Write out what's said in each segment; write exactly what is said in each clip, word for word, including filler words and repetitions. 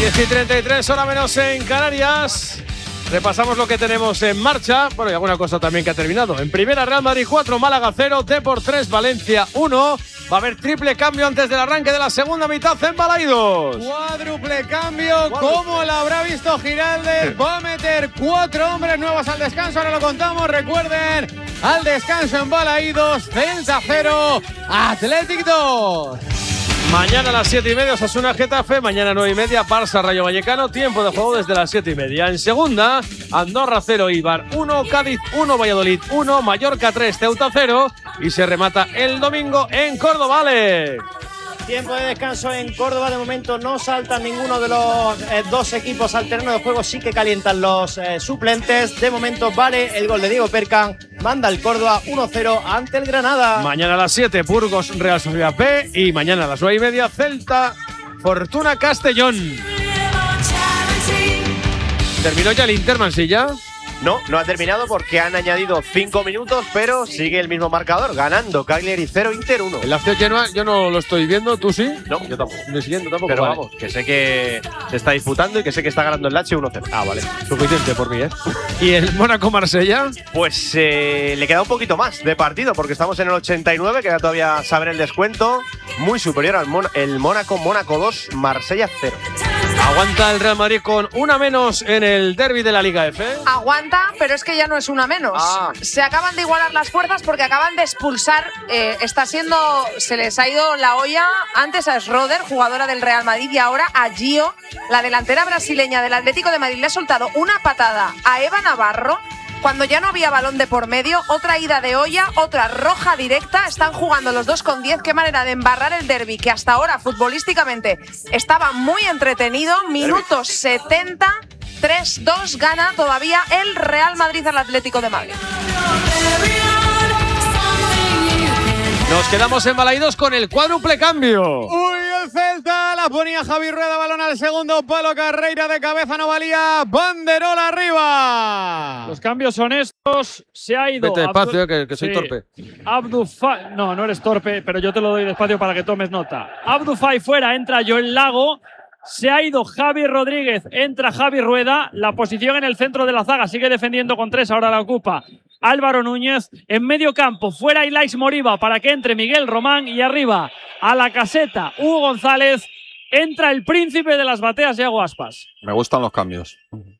diez y treinta y tres, hora menos en Canarias. Repasamos lo que tenemos en marcha. Bueno, y alguna cosa también que ha terminado. En primera, Real Madrid cuatro, Málaga cero, Depor tres, Valencia uno. Va a haber triple cambio antes del arranque de la segunda mitad en Balaidos. Cuádruple cambio, ¿cómo lo habrá visto Giraldez? Va a meter cuatro hombres nuevos al descanso, ahora lo contamos. Recuerden, al descanso en Balaidos, Celta cero, Athletic dos. Mañana a las siete y media, Osasuna Getafe. Mañana nueve y media, Barça Rayo Vallecano. Tiempo de juego desde las siete y media. En segunda, Andorra cero, Eibar uno, Cádiz uno, Valladolid uno, Mallorca tres, Ceuta cero. Y se remata el domingo en Córdoba, Alex. Tiempo de descanso en Córdoba. De momento no saltan ninguno de los eh, dos equipos al terreno de juego. Sí que calientan los eh, suplentes. De momento vale el gol de Diego Percan. Manda el Córdoba uno cero ante el Granada. Mañana a las siete, Burgos Real Sociedad B. Y mañana a las nueve y media, Celta Fortuna Castellón. ¿Terminó ya el Inter, Mansilla? No, no ha terminado porque han añadido cinco minutos, pero sigue el mismo marcador, ganando Cagliari cero, Inter uno. El Lazio Genoa yo no lo estoy viendo, ¿tú sí? No, yo tampoco. Ni siguiendo tampoco. Pero vale. vamos, que sé que se está disputando y que sé que está ganando el Lazio uno cero. Ah, vale. Suficiente por mí, ¿eh? ¿Y el Mónaco-Marsella? Pues eh, le queda un poquito más de partido porque estamos en el ochenta y nueve, queda todavía saber el descuento. Muy superior al Mon el Mónaco, Mónaco dos, Marsella cero. Aguanta el Real Madrid con una menos en el derbi de la Liga F. Aguanta, pero es que ya no es una menos. Ah. Se acaban de igualar las fuerzas porque acaban de expulsar. Eh, está siendo. Se les ha ido la olla antes a Schroeder, jugadora del Real Madrid, y ahora a Gio, la delantera brasileña del Atlético de Madrid. Le ha soltado una patada a Eva Navarro cuando ya no había balón de por medio. Otra ida de olla, otra roja directa. Están jugando los dos con diez. Qué manera de embarrar el derbi, que hasta ahora futbolísticamente estaba muy entretenido. Minuto setenta. tres dos, gana todavía el Real Madrid al Atlético de Madrid. Nos quedamos en Balaidos con el cuádruple cambio. Uy, el Celta la ponía Javi Rueda, balón al segundo palo, Carreira de cabeza no valía, banderola arriba. Los cambios son estos, se ha ido… Vete despacio, Abdu que, que soy sí. torpe. Abdufay, no, no eres torpe, pero yo te lo doy despacio para que tomes nota. Abdufay fuera, entra Joel Lago. Se ha ido Javi Rodríguez, entra Javi Rueda. La posición en el centro de la zaga sigue defendiendo con tres, ahora la ocupa Álvaro Núñez. En medio campo, fuera Ilaix Moriba para que entre Miguel Román. Y arriba, a la caseta, Hugo González. Entra el príncipe de las bateas, Iago Aspas. Me gustan los cambios.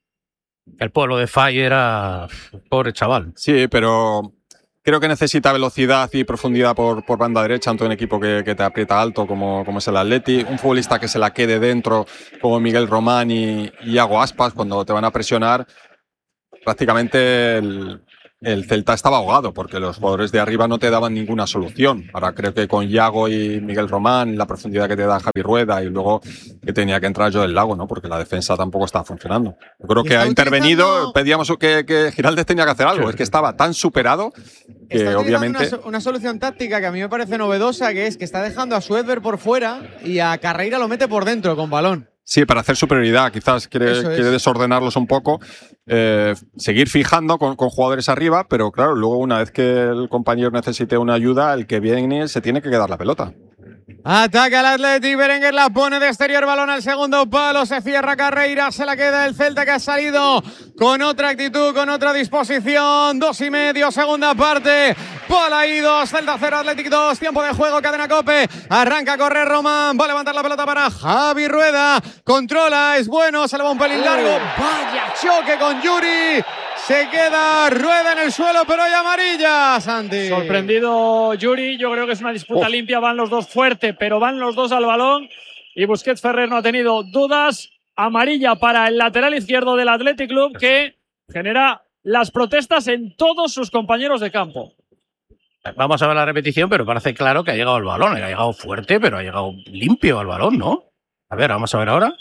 El pueblo de Fay era… Pobre chaval. Sí, pero… Creo que necesita velocidad y profundidad por, por banda derecha ante un equipo que, que te aprieta alto como, como es el Atleti. Un futbolista que se la quede dentro como Miguel Román y, y Iago Aspas cuando te van a presionar. Prácticamente el, el Celta estaba ahogado porque los jugadores de arriba no te daban ninguna solución. Ahora creo que con Iago y Miguel Román, la profundidad que te da Javi Rueda y luego que tenía que entrar Joel Lago, ¿no? Porque la defensa tampoco estaba funcionando. Yo creo que ha intervenido, utilizando... pedíamos que, que Giraldez tenía que hacer algo. Sí. Es que estaba tan superado que está obviamente… Una, una solución táctica que a mí me parece novedosa, que es que está dejando a Schroeder por fuera y a Carreira lo mete por dentro con balón. Sí, para hacer superioridad, quizás quiere, quiere desordenarlos un poco, eh, seguir fijando con, con jugadores arriba, pero claro, luego una vez que el compañero necesite una ayuda, el que viene se tiene que quedar la pelota. Ataca el Atleti, Berenguer la pone de exterior, balón al segundo palo, se cierra Carreira, se la queda el Celta que ha salido con otra actitud, con otra disposición, dos y medio, segunda parte, Balaidos, Celta cero, Athletic dos, tiempo de juego, cadena COPE, arranca a correr Román, va a levantar la pelota para Javi Rueda, controla, es bueno, se le va un pelín largo, vaya choque con Yuri, se queda Rueda en el suelo, pero hay amarilla, Santi. Sorprendido Yuri, yo creo que es una disputa oh. limpia, van los dos fuerte, pero van los dos al balón y Busquets Ferrer no ha tenido dudas. Amarilla para el lateral izquierdo del Athletic Club, que genera las protestas en todos sus compañeros de campo. Vamos a ver la repetición, pero parece claro que ha llegado el balón. Ha llegado fuerte, pero ha llegado limpio al balón, ¿no? A ver, vamos a ver ahora.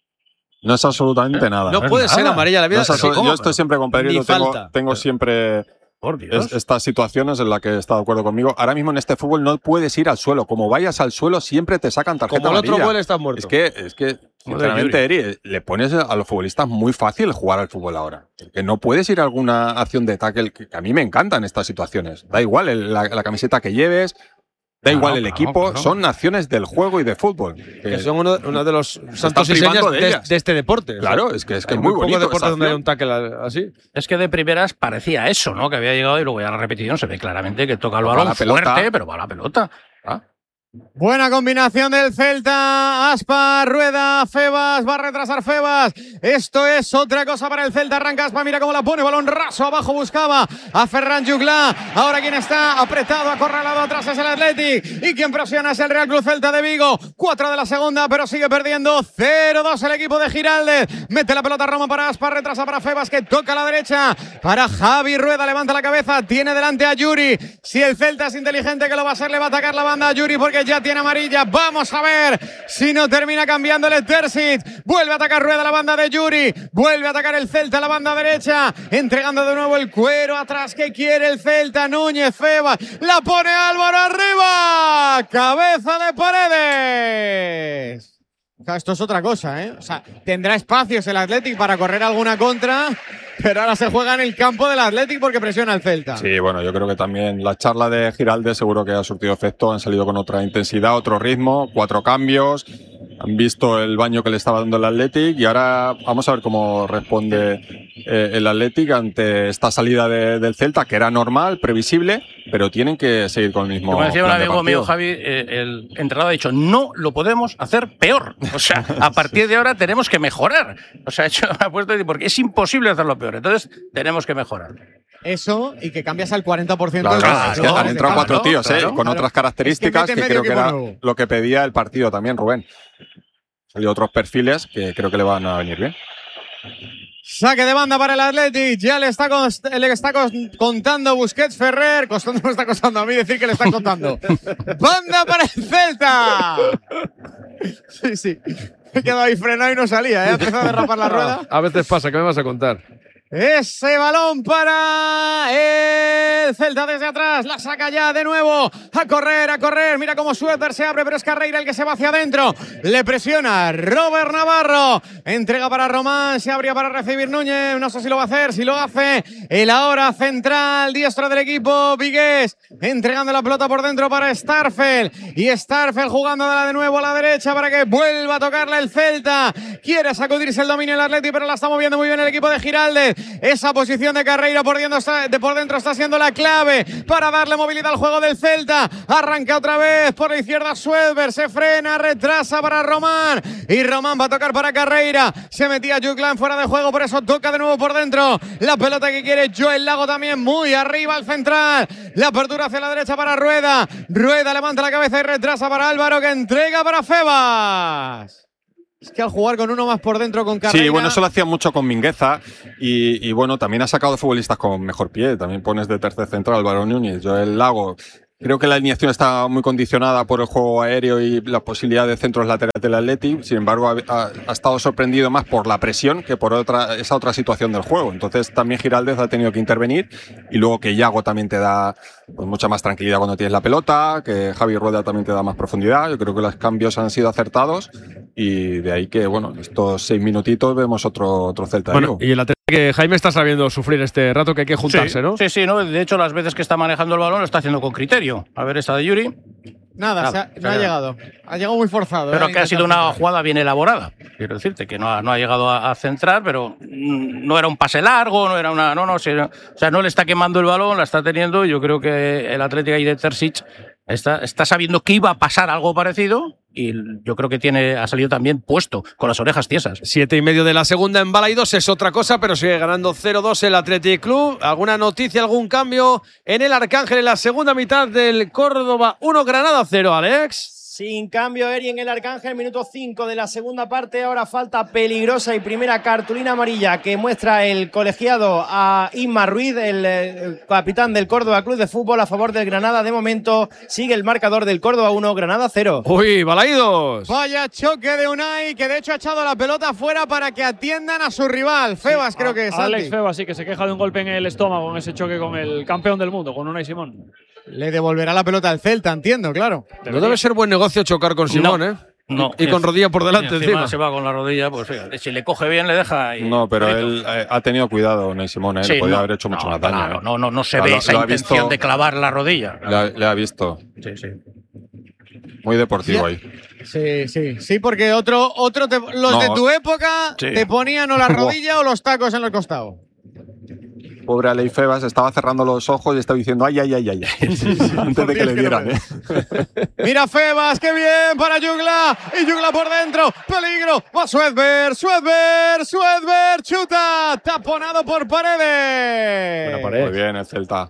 No es absolutamente nada. No, no puede nada. ser amarilla la vida. No es yo estoy siempre con Pedrito, tengo, tengo siempre es, estas situaciones en las que está de acuerdo conmigo. Ahora mismo en este fútbol no puedes ir al suelo. Como vayas al suelo siempre te sacan tarjeta Como el amarilla. otro gol estás muerto. Es que, es que sinceramente, Eri, le pones a los futbolistas muy fácil jugar al fútbol ahora. Que no puedes ir a alguna acción de tackle, que a mí me encantan estas situaciones. Da igual el, la, la camiseta que lleves. Da igual Claro, el claro, equipo, claro. son naciones del juego y de fútbol. Que son uno, uno de los santos y privando señas de de, ellas. de este deporte. Claro, O sea, es que es que hay es muy pocos bonito. deportes esta donde hay acción. un tackle así. Es que de primeras parecía eso, ¿no? Que había llegado y luego ya en la repetición se ve claramente que toca el Va balón la pelota. fuerte, pero va la pelota. Ah. Buena combinación del Celta. Aspa, Rueda, Febas. Va a retrasar Febas. Esto es otra cosa para el Celta. Arranca Aspa. Mira cómo la pone. Balón raso abajo. Buscaba a Ferran Jugla. Ahora quien está apretado, acorralado atrás es el Athletic. Y quien presiona es el Real Club Celta de Vigo. Cuatro de la segunda, pero sigue perdiendo. cero dos el equipo de Giraldez. Mete la pelota Roma para Aspa. Retrasa para Febas, que toca a la derecha. Para Javi Rueda. Levanta la cabeza. Tiene delante a Yuri. Si el Celta es inteligente, que lo va a hacer, le va a atacar la banda a Yuri porque ya tiene amarilla. Vamos a ver si no termina cambiándole Terzic. Vuelve a atacar Rueda la banda de Yuri. Vuelve a atacar el Celta la banda derecha. Entregando de nuevo el cuero atrás que quiere el Celta. Núñez, Febas. La pone Álvaro arriba. Cabeza de Paredes. O sea, esto es otra cosa, ¿eh? O sea, tendrá espacios el Athletic para correr alguna contra, pero ahora se juega en el campo del Athletic porque presiona el Celta. Sí, bueno, yo creo que también la charla de Giraldez seguro que ha surtido efecto. Han salido con otra intensidad, otro ritmo, cuatro cambios. Han visto el baño que le estaba dando el Athletic y ahora vamos a ver cómo responde eh, el Athletic ante esta salida de, del Celta, que era normal, previsible, pero tienen que seguir con el mismo. Como decía un plan de amigo partido. mío, Javi, eh, el entrenador ha dicho, no lo podemos hacer peor. O sea, a partir de ahora tenemos que mejorar. O sea, ha hecho una apuesta porque es imposible hacerlo peor. Entonces, tenemos que mejorar. Eso y que cambias al cuarenta por ciento Claro, del claro, es que resto. han entrado Claro, cuatro tíos, claro, ¿eh? Con claro. otras características Es que que, mete creo medio que era equipo nuevo. lo que pedía el partido también, Rubén. Salió otros perfiles que creo que le van a venir bien. Saque de banda para el Athletic. Ya le está, const- le está cos- contando Busquets Ferrer. Costando me está costando a mí decir que le están contando. Banda para el Celta. Sí, sí. Me he quedado ahí frenado y no salía, ¿eh? Ha empezado a derrapar la rueda. A veces pasa, ¿qué me vas a contar? Ese balón para el Celta desde atrás. La saca ya de nuevo. A correr, a correr. Mira cómo Suéter se abre, pero es Carreira el que se va hacia adentro. Le presiona Robert Navarro. Entrega para Román. Se abría para recibir Núñez. No sé si lo va a hacer. Si lo hace, el ahora central diestro del equipo, Vigués. Entregando la pelota por dentro para Starfel. Y Starfel jugándola de nuevo a la derecha para que vuelva a tocarla el Celta. Quiere sacudirse el dominio el Athletic, pero la está moviendo muy bien el equipo de Giraldez. Esa posición de Carreira por dentro, está, de por dentro está siendo la clave para darle movilidad al juego del Celta. Arranca otra vez por la izquierda Suedberg, se frena, retrasa para Román y Román va a tocar para Carreira. Se metía Juglan fuera de juego, por eso toca de nuevo por dentro. La pelota que quiere Joel Lago también muy arriba al central. La apertura hacia la derecha para Rueda. Rueda levanta la cabeza y retrasa para Álvaro, que entrega para Febas. Es que al jugar con uno más por dentro con Carreira… Sí, bueno, eso lo hacía mucho con Mingueza y, y bueno, también ha sacado futbolistas con mejor pie. También pones de tercer central Álvaro Núñez, Joel Lago. Creo que la alineación está muy condicionada por el juego aéreo y la posibilidad de centros laterales del Athletic. Sin embargo, ha, ha, ha estado sorprendido más por la presión que por otra, esa otra situación del juego. Entonces también Giraldez ha tenido que intervenir y luego que Yago también te da pues, mucha más tranquilidad cuando tienes la pelota, que Javi Rueda también te da más profundidad. Yo creo que los cambios han sido acertados y de ahí que, bueno, estos seis minutitos vemos otro, otro Celta. Bueno, y el Athletic, que Jaime está sabiendo sufrir este rato, que hay que juntarse, sí, ¿no? Sí, sí, ¿no? De hecho, las veces que está manejando el balón lo está haciendo con criterio. A ver, esta de Yuri. Nada, Nada, se ha, se no ha ha llegado. llegado. Ha llegado muy forzado. Pero eh, que ha sido una intentar jugada bien elaborada. Quiero decirte que no ha, no ha llegado a, a centrar, pero mm, no era un pase largo, no era una. No, no, se, o sea, no le está quemando el balón, la está teniendo. Yo creo que el Atlético ahí de Terzic está, está sabiendo que iba a pasar algo parecido y yo creo que tiene, ha salido también puesto, con las orejas tiesas. Siete y medio de la segunda en Balaidos es otra cosa, pero sigue ganando cero dos el Athletic Club. ¿Alguna noticia, algún cambio en el Arcángel en la segunda mitad del Córdoba? uno Granada cero, Alex. Sin cambio, Eri en el Arcángel, minuto cinco de la segunda parte. Ahora falta peligrosa y primera cartulina amarilla que muestra el colegiado a Isma Ruiz, el, el capitán del Córdoba Club de Fútbol, a favor del Granada. De momento sigue el marcador del Córdoba uno, Granada cero. Uy, Balaidos. Vaya choque de Unai, que de hecho ha echado la pelota fuera para que atiendan a su rival. Febas, Sí, creo a- que es. Alex Santi. Febas, sí, que se queja de un golpe en el estómago en ese choque con el campeón del mundo, con Unai Simón. Le devolverá la pelota al Celta, entiendo, claro. No debe ser buen negocio chocar con Simón, No, ¿eh? no. Y, y con rodilla por delante Y encima. se va con la rodilla, pues fíjate, si le coge bien le deja. Y No, pero bonito. él eh, ha tenido cuidado, Ney Simón, ¿eh? Sí, Le podía no, haber hecho mucho no, más daño. claro, ¿eh? no, no, no se Lo- ve lo esa ha intención visto- de clavar la rodilla. Le ha, le ha visto. Sí, sí. muy deportivo Ya. ahí. Sí, sí, sí, porque otro, otro te- los No. de tu época Sí. te ponían o la rodilla o los tacos en el costado. Pobre Alei Febas estaba cerrando los ojos y estaba diciendo ay, ay, ay, ay, ay", antes de que le dieran. ¿eh? Mira Febas, qué bien para Jugla. Y Jugla por dentro. Peligro. Va Suedberg, Suedberg, Suedberg. Chuta. Taponado por Paredes. Muy bien, el Celta.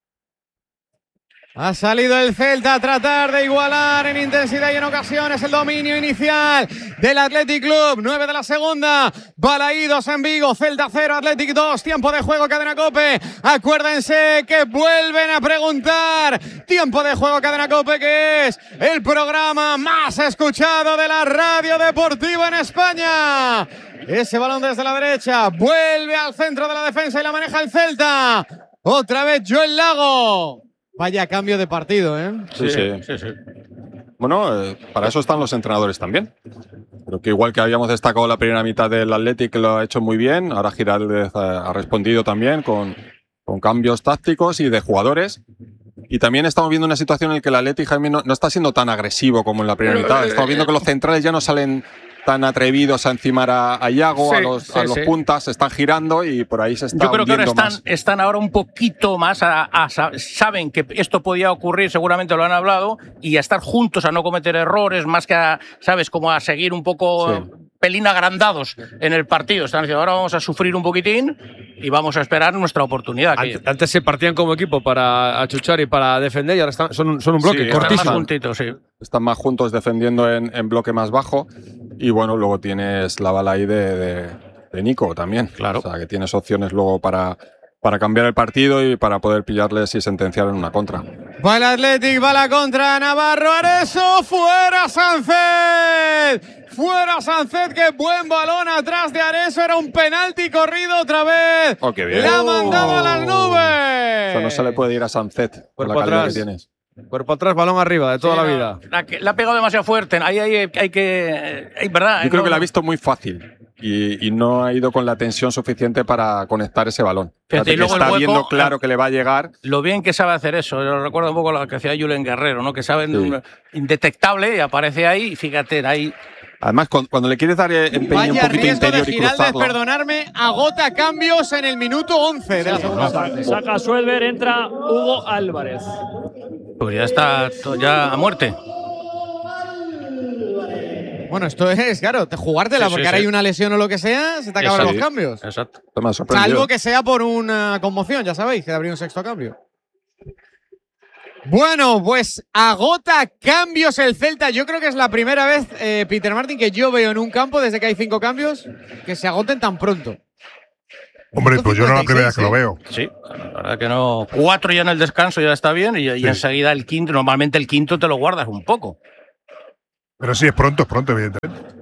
Ha salido el Celta a tratar de igualar en intensidad y en ocasiones el dominio inicial del Athletic Club. nueve de la segunda. Balaídos en Vigo. Celta cero, Athletic dos. Tiempo de juego, Cadena COPE. Acuérdense que vuelven a preguntar. Tiempo de juego, Cadena COPE, que es el programa más escuchado de la radio deportiva en España. Ese balón desde la derecha. Vuelve al centro de la defensa y la maneja el Celta. Otra vez Joel Lago. Vaya cambio de partido, ¿eh? Sí, sí. sí, sí. Bueno, eh, para eso están los entrenadores también. Creo que igual que habíamos destacado la primera mitad del Athletic, que lo ha hecho muy bien, ahora Giraldez ha respondido también con, con cambios tácticos y de jugadores. Y también estamos viendo una situación en la que el Athletic, Jaime, no, no está siendo tan agresivo como en la primera mitad. Estamos viendo que los centrales ya no salen tan atrevidos a encimar a, a Iago, Sí, a los, sí, a los sí. puntas, se están girando y por ahí se está Yo creo que ahora hundiendo están, más. están ahora un poquito más, a, a- saben que esto podía ocurrir, seguramente lo han hablado, y a estar juntos, a no cometer errores, más que a, ¿sabes? Como a seguir un poco Sí. pelín agrandados en el partido. Están diciendo, ahora vamos a sufrir un poquitín y vamos a esperar nuestra oportunidad. que Antes, antes se partían como equipo para achuchar y para defender y ahora están, son, un- son un bloque Sí, están más cortísimo. juntitos, sí. Están más juntos defendiendo en, en bloque más bajo. Y bueno, luego tienes la bala ahí de, de, de Nico también. Claro. O sea, que tienes opciones luego para, para cambiar el partido y para poder pillarles y sentenciar en una contra. Va el Athletic, va la contra Navarro, Areso, fuera Sánchez, fuera Sánchez, qué buen balón atrás de Areso, era un penalti corrido otra vez, Oh, qué bien. le ha mandado a las nubes. Eso no se le puede ir a Sancet por la Cuerpo calidad atrás. que tienes. Cuerpo atrás, balón arriba, de toda Sí, la no, vida. La, que- la ha pegado demasiado fuerte. Ahí hay, hay que. Hay, ¿verdad? Yo creo No, que la ha no. visto muy fácil y, y no ha ido con la tensión suficiente para conectar ese balón. Fíjate, Fíjate y que luego el está hueco, viendo claro eh, que le va a llegar. Lo bien que sabe hacer eso. Yo recuerdo un poco lo que hacía Julen Guerrero, ¿no? Que sabe Sí. indetectable y aparece ahí. Y fíjate, ahí. Además, cuando, cuando le quieres dar eh, empeño Vaya un poquito riesgo de interior y Giraldez, cruzarla. perdonarme, agota cambios en el minuto once de la segunda parte. Saca Suelver, entra Hugo Álvarez. Pues ya está to- ya a muerte. Bueno, esto es, claro, te jugártela, Sí, sí, porque ahora sí. hay una lesión o lo que sea, se te acaban Exacto. los cambios. Exacto. Esto me ha sorprendido. Salvo que sea por una conmoción, ya sabéis, que habría un sexto cambio. Bueno, pues agota cambios el Celta. Yo creo que es la primera vez, eh, Peter Martin, que yo veo en un campo, desde que hay cinco cambios, que se agoten tan pronto. Hombre, pues yo no es la primera vez que lo ¿eh? veo. Sí, la verdad que no. Cuatro ya en el descanso ya está bien y, y Sí. enseguida el quinto. Normalmente el quinto te lo guardas un poco. Pero sí, es pronto, es pronto, evidentemente.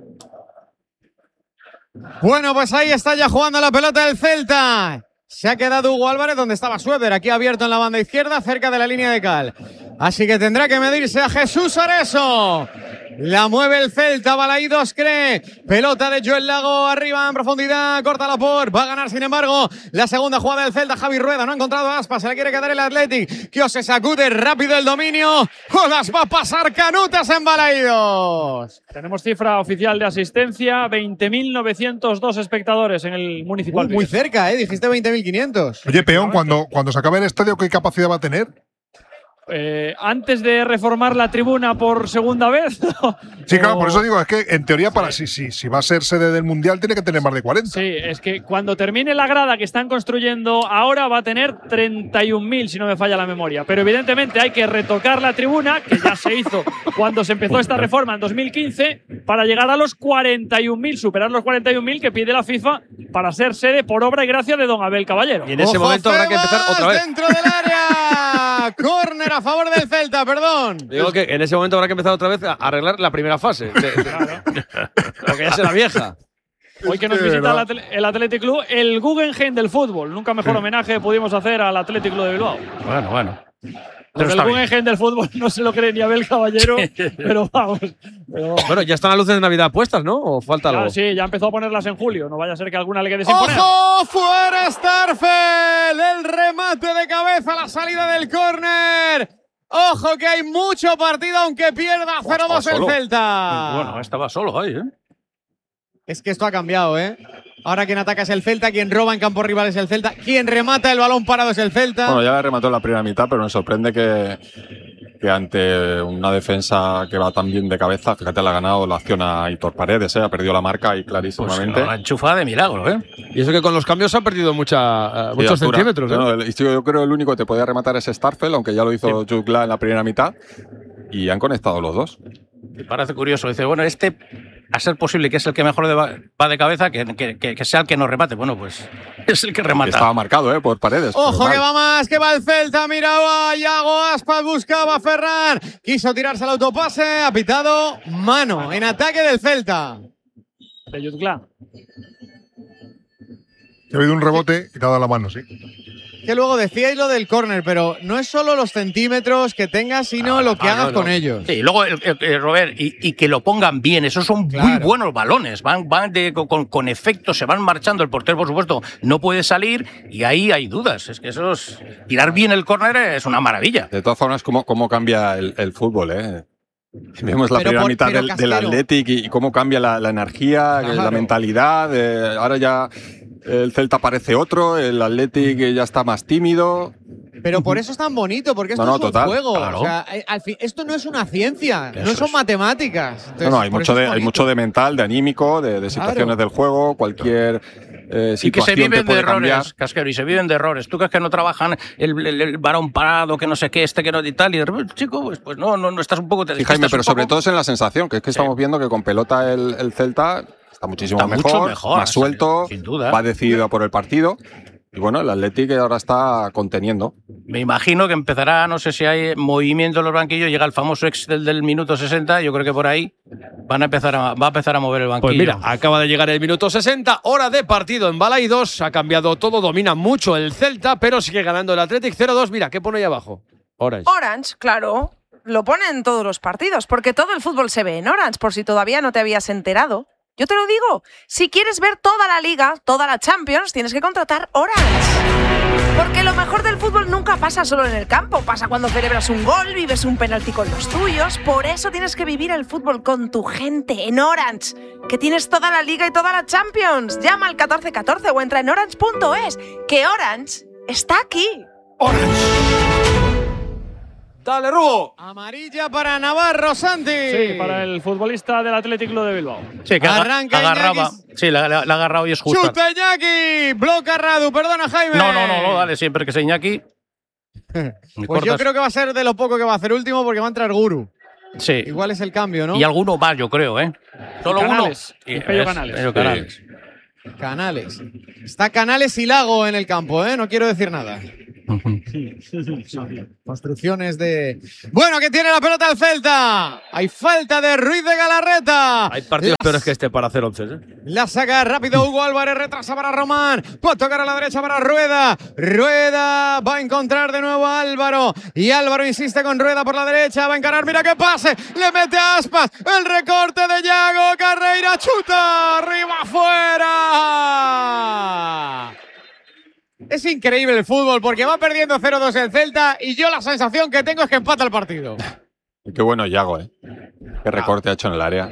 Bueno, pues ahí está ya jugando la pelota del Celta. Se ha quedado Hugo Álvarez donde estaba Sueber, aquí abierto en la banda izquierda, cerca de la línea de cal. Así que tendrá que medirse a Jesús Areso. La mueve el Celta, Balaídos cree. Pelota de Joel Lago, arriba en profundidad, corta la por. Va a ganar, sin embargo, la segunda jugada del Celta. Javi Rueda no ha encontrado a Aspas, se la quiere quedar el Athletic. Kio se sacude rápido el dominio. O las va a pasar canutas en Balaídos. Tenemos cifra oficial de asistencia, veinte mil novecientos dos espectadores en el Municipal. Uh, muy Vigues. cerca, ¿eh? Dijiste veinte mil quinientos. Oye, Peón, cuando, cuando se acabe el estadio, ¿qué capacidad va a tener? Eh, antes de reformar la tribuna por segunda vez. Sí, claro, o- por eso digo, es que en teoría, para si, si, si va a ser sede del Mundial, tiene que tener más de cuarenta. Sí, es que cuando termine la grada que están construyendo ahora va a tener treinta y un mil, si no me falla la memoria. Pero evidentemente hay que retocar la tribuna, que ya se hizo cuando se empezó esta reforma en dos mil quince, para llegar a los cuarenta y un mil, superar los cuarenta y un mil que pide la FIFA para ser sede por obra y gracia de don Abel Caballero. Y en ese Ojo, momento habrá que empezar Febas, otra vez. Dentro del área. Córner a favor del Celta, perdón. Digo que en ese momento habrá que empezar otra vez a arreglar la primera fase. de- de- porque ya será vieja. Hoy que nos Sí, visita el, verdad. Atle- el Athletic Club, el Guggenheim del fútbol. Nunca mejor homenaje pudimos hacer al Athletic Club de Bilbao. Bueno, bueno. Los Pero del está bien. Guggenheim del fútbol no se lo cree ni Abel Caballero, pero vamos. Pero, Bueno, ya están las luces de Navidad puestas, ¿no? ¿O falta ya, algo? sí, ya empezó a ponerlas en julio. No vaya a ser que alguna le quede sin poner. ¡Ojo! ¡Fuera Starfel! El remate de cabeza, la salida del córner. Ojo que hay mucho partido, aunque pierda cero dos el Celta. Bueno, estaba solo ahí, ¿eh? Es que esto ha cambiado, ¿eh? Ahora quien ataca es el Celta, quien roba en campo rival es el Celta, quien remata el balón parado es el Celta. Bueno, ya le remató en la primera mitad, pero me sorprende que, que ante una defensa que va tan bien de cabeza, fíjate, le ha ganado la acción a Aitor Paredes, ¿eh? Ha perdido la marca ahí clarísimamente. Pues la enchufada de milagro, ¿eh? Y eso que con los cambios ha perdido mucha, uh, Sí, muchos altura. centímetros. ¿eh? No, el, yo creo que el único que te podía rematar es Starfel, aunque ya lo hizo sí. Jukla en la primera mitad. Y han conectado los dos. Me parece curioso. Dice, bueno, este, a ser posible que es el que mejor de, va de cabeza, que, que, que sea el que nos remate. Bueno, pues es el que remata. Que estaba marcado, ¿eh? Por Paredes. Ojo que va más, que va el Celta. Miraba, Iago Aspas buscaba a Ferran. Quiso tirarse al autopase. Ha pitado mano en ataque del Celta. De Jutgla. Ha habido un rebote y te ha dado la mano, sí. Que luego decíais lo del córner, pero no es solo los centímetros que tengas, sino no, lo que no, hagas no, con no. ellos. Sí, luego, el, el, el Robert, y, y que lo pongan bien, esos son claro. muy buenos balones, van, van de, con, con efecto, se van marchando, el portero, por supuesto, no puede salir, y ahí hay dudas. Es que eso es, tirar bien el córner es una maravilla. De todas formas, cómo, cómo cambia el, el fútbol, ¿eh? Vemos la pero primera por, mitad del, del Athletic y, y cómo cambia la, la energía, claro. la mentalidad. Eh, ahora ya el Celta parece otro, el Athletic ya está más tímido. Pero por eso es tan bonito, porque esto no, no, es un total, juego. Claro. O sea, al fin, esto no es una ciencia, eso no son es. matemáticas. Entonces, no, no, hay mucho, de, hay mucho de mental, de anímico, de, de situaciones claro. del juego, cualquier eh, situación y que se viven te de errores, cambiar. Casquero, y se viven de errores. ¿Tú crees que no trabajan el, el, el varón parado, que no sé qué, este que no y tal? Y de repente, chico, pues, pues no, no, no estás un poco… Sí, Jaime, pero sobre poco... todo es en la sensación, que es que sí. estamos viendo que con pelota el, el Celta está muchísimo está mejor, mucho mejor, más suelto, sin duda. Va decidido por el partido. Y bueno, el Athletic ahora está conteniendo. Me imagino que empezará, no sé si hay movimiento en los banquillos, llega el famoso ex del, del minuto sesenta, yo creo que por ahí van a empezar a, va a empezar a mover el banquillo. Pues mira, acaba de llegar el minuto sesenta, hora de partido en Balaidos, ha cambiado todo, domina mucho el Celta, pero sigue ganando el Athletic cero dos. Mira, ¿qué pone ahí abajo? Orange. Orange, claro, lo pone en todos los partidos, porque todo el fútbol se ve en Orange, por si todavía no te habías enterado. Yo te lo digo, si quieres ver toda la Liga, toda la Champions, tienes que contratar Orange. Porque lo mejor del fútbol nunca pasa solo en el campo, pasa cuando celebras un gol, vives un penalti con los tuyos. Por eso tienes que vivir el fútbol con tu gente en Orange, que tienes toda la Liga y toda la Champions. Llama al catorce catorce o entra en orange punto es, que Orange está aquí. Orange. Dale, Rubo. Amarilla para Navarro, Santi. Sí, para el futbolista del Athletic Club de Bilbao. Sí, que Arranca agarraba. Iñaki. Sí, la, la, la ha agarrado y es justa. ¡Chuta Iñaki! Bloca Radu, perdona Jaime. No, no, no, no, dale, siempre que sea Iñaki. Pues yo creo que va a ser de lo poco que va a hacer último, porque va a entrar Guru. Sí. Igual es el cambio, ¿no? Y alguno más, yo creo, ¿eh? Solo Canales. uno. Y Pello Canales. Pello Canales. Sí. Canales. Está Canales y Lago en el campo, ¿eh? No quiero decir nada. Construcciones de… Bueno, que tiene la pelota el Celta. Hay falta de Ruiz de Galarreta. Hay partidos la, peores que este para hacer once, ¿eh? La saca rápido Hugo Álvarez, retrasa para Román. Va a tocar a la derecha para Rueda. Rueda va a encontrar de nuevo a Álvaro. Y Álvaro insiste con Rueda por la derecha. Va a encarar, mira qué pase. Le mete a Aspas. El recorte de Yago. Carreira chuta. Arriba afuera. Es increíble el fútbol porque va perdiendo cero dos el Celta y yo la sensación que tengo es que empata el partido. Y qué bueno Yago, ¿eh? Qué recorte ha hecho en el área.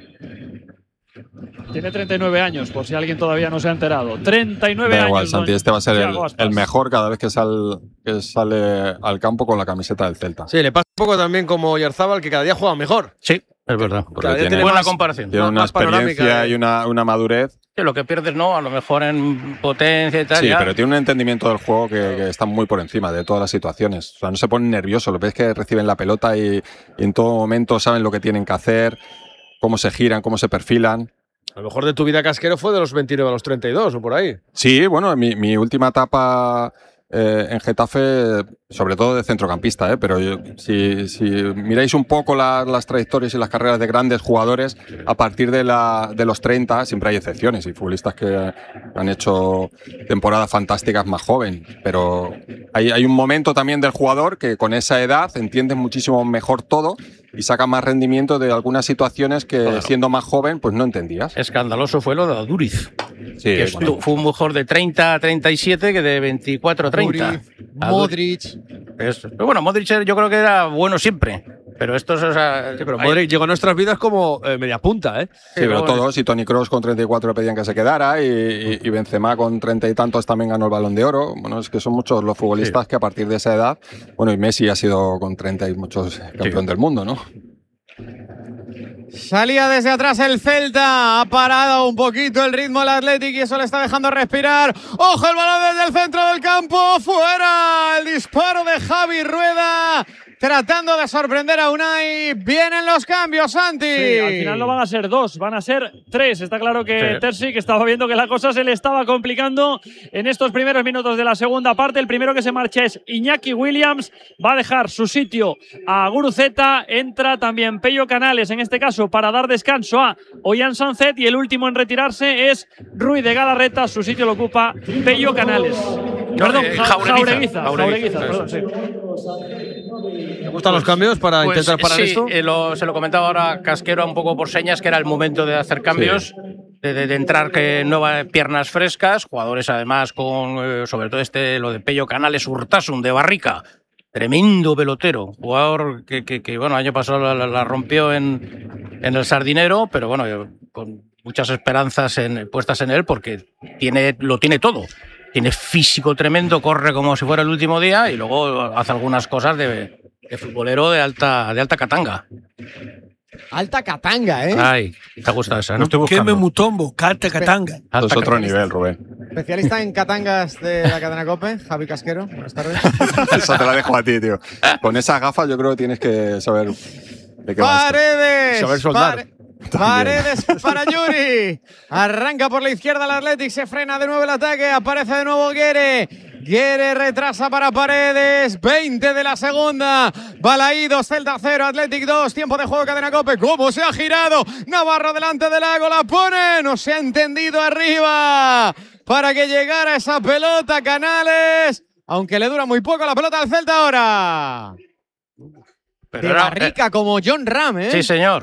Tiene treinta y nueve años, por si alguien todavía no se ha enterado. treinta y nueve Da años. igual, Santi, este va a ser el, Thiago Aspas. el mejor cada vez que, sal, que sale al campo con la camiseta del Celta. Sí, le pasa un poco también como Yarzábal, que cada día juega mejor. Sí, es verdad. Porque tiene, tiene Buena más- comparación. tiene más- una más panorámica, experiencia eh. y una, una madurez. Sí, lo que pierdes no, a lo mejor en potencia y tal. Sí, ya. pero tiene un entendimiento del juego que, que está muy por encima de todas las situaciones. O sea, no se ponen nerviosos. Lo que ves es que reciben la pelota y, y en todo momento saben lo que tienen que hacer, cómo se giran, cómo se perfilan. A lo mejor de tu vida, Casquero, fue de los veintinueve a los treinta y dos o por ahí. Sí, bueno, mi, mi última etapa eh, en Getafe, sobre todo de centrocampista, ¿eh? Pero yo- si, si miráis un poco la- las trayectorias y las carreras de grandes jugadores, a partir de, la, de los treinta siempre hay excepciones y futbolistas que han hecho temporadas fantásticas más joven. Pero hay, hay un momento también del jugador que con esa edad entiende muchísimo mejor todo y saca más rendimiento de algunas situaciones que Claro. siendo más joven pues no entendías. Escandaloso fue lo de Aduriz. Sí, que bueno. fue un mejor de treinta a treinta y siete que de veinticuatro a treinta. Modric. Es- pero bueno, Modric yo creo que era bueno siempre. Pero estos, o sea. Sí, pero hay- Modric llegó a nuestras vidas como eh, media punta, ¿eh? Sí, pero bueno, todos, y Toni Kroos con treinta y cuatro le pedían que se quedara, y, y, y Benzema con treinta y tantos también ganó el Balón de Oro. Bueno, es que son muchos los futbolistas que a partir de esa edad, bueno, y Messi ha sido con treinta y muchos campeón Sí. del mundo, ¿no? Salía desde atrás el Celta, ha parado un poquito el ritmo el Athletic y eso le está dejando respirar. ¡Ojo el balón desde el centro del campo! ¡Fuera! El disparo de Javi Rueda, tratando de sorprender a Unai. Vienen los cambios, Santi. Sí, al final no van a ser dos, van a ser tres. Está claro que Sí. Terzic estaba viendo que la cosa se le estaba complicando en estos primeros minutos de la segunda parte. El primero que se marcha es Iñaki Williams, va a dejar su sitio a Guruceta, entra también Pello Canales, en este caso para dar descanso a Ollán Sancet, y el último en retirarse es Ruiz de Galarreta, su sitio lo ocupa Pello Canales. Perdón, eh, Ja- Jaureguiza, Jaureguiza, Jaureguiza, Jaureguiza, eso, perdón, sí. ¿Te gustan los cambios para Pues, intentar parar sí, esto? eh, lo- se lo comentaba ahora Casquero un poco por señas, que era el momento de hacer cambios, de, de- de entrar que nuevas piernas frescas, jugadores además con, eh, sobre todo este, lo de Pello Canales, Urtasun de Barrica, tremendo pelotero, jugador que, que, que, bueno, el año pasado la, la- la rompió en, en el Sardinero, pero bueno, yo, con muchas esperanzas en- puestas en él, porque tiene, lo tiene todo. Tiene físico tremendo, corre como si fuera el último día y luego hace algunas cosas de, de futbolero de alta, de alta catanga. Alta catanga, ¿eh? Ay, te gusta esa, ¿no? Que me mutombo, carta catanga. Eso Alta es otro catanga. nivel, Rubén. Especialista en catangas de la cadena COPE, Javi Casquero. Buenas tardes. Eso te la dejo a ti, tío. Con esas gafas yo creo que tienes que saber de qué va esto. Paredes. Saber soldar. Pare- Paredes para Yuri. Arranca por la izquierda el Athletic. Se frena de nuevo el ataque. Aparece de nuevo Guere. Guere retrasa para Paredes. veinte de la segunda. Balaídos, Celta cero, Athletic dos. Tiempo de juego, cadena COPE. ¿Cómo se ha girado? Navarro delante del Lago. La pone. No se ha entendido arriba para que llegara esa pelota. Canales. Aunque le dura muy poco la pelota al Celta ahora. Pero De era- Barrica como John Ram, ¿eh? Sí, señor.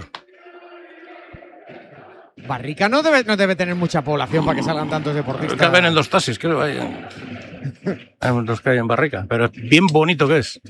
Barrica no debe, no debe tener mucha población para que salgan tantos deportistas. Que ven en dos taxis, creo. Hay, hay los que hay en Barrica. Pero es bien bonito que es.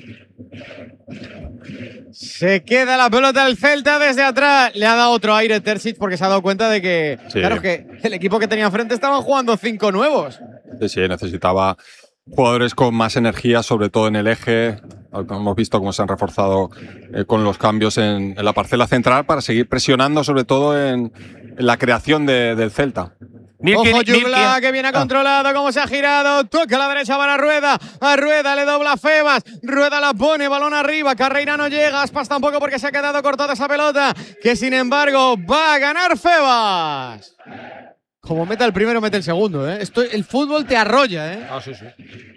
Se queda la pelota del Celta desde atrás. Le ha dado otro aire Terzic porque se ha dado cuenta de que, Sí. claro, que el equipo que tenía enfrente estaban jugando cinco nuevos. Sí, sí, necesitaba jugadores con más energía, sobre todo en el eje. Hemos visto cómo se han reforzado eh, con los cambios en, en la parcela central para seguir presionando, sobre todo en, en la creación de- del Celta. Mil Ojo, quin- mil Jugla, quin- que viene Ah. controlado, cómo se ha girado. Toca a la derecha para Rueda. A Rueda le dobla Febas. Rueda la pone, balón arriba. Carreira no llega. Aspas tampoco porque se ha quedado cortada esa pelota. Que sin embargo va a ganar Febas. Como meta el primero, mete el segundo, ¿eh? Esto, el fútbol te arrolla, ¿eh? Ah, sí, sí.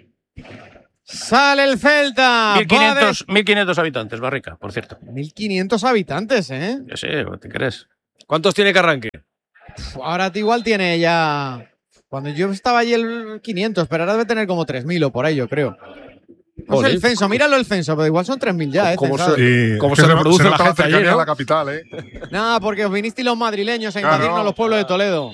Sale el Celta. mil quinientos, Va de- mil quinientos habitantes, Barrica, por cierto. mil quinientos habitantes, ¿eh? Yo sé, ¿te crees? ¿Cuántos tiene que arranque? Ahora igual tiene ya. Cuando yo estaba allí el quinientos, pero ahora debe tener como tres mil o por ahí, yo creo. No sé Joder. el censo, míralo el censo, pero igual son tres mil ya, ¿eh? ¿Cómo censado. Sí, ¿Cómo es que se no- reproduce la nota gente allí, cercanía no? a la capital, ¿eh? Nada, porque os vinisteis los madrileños a Claro, invadirnos los pueblos de Toledo.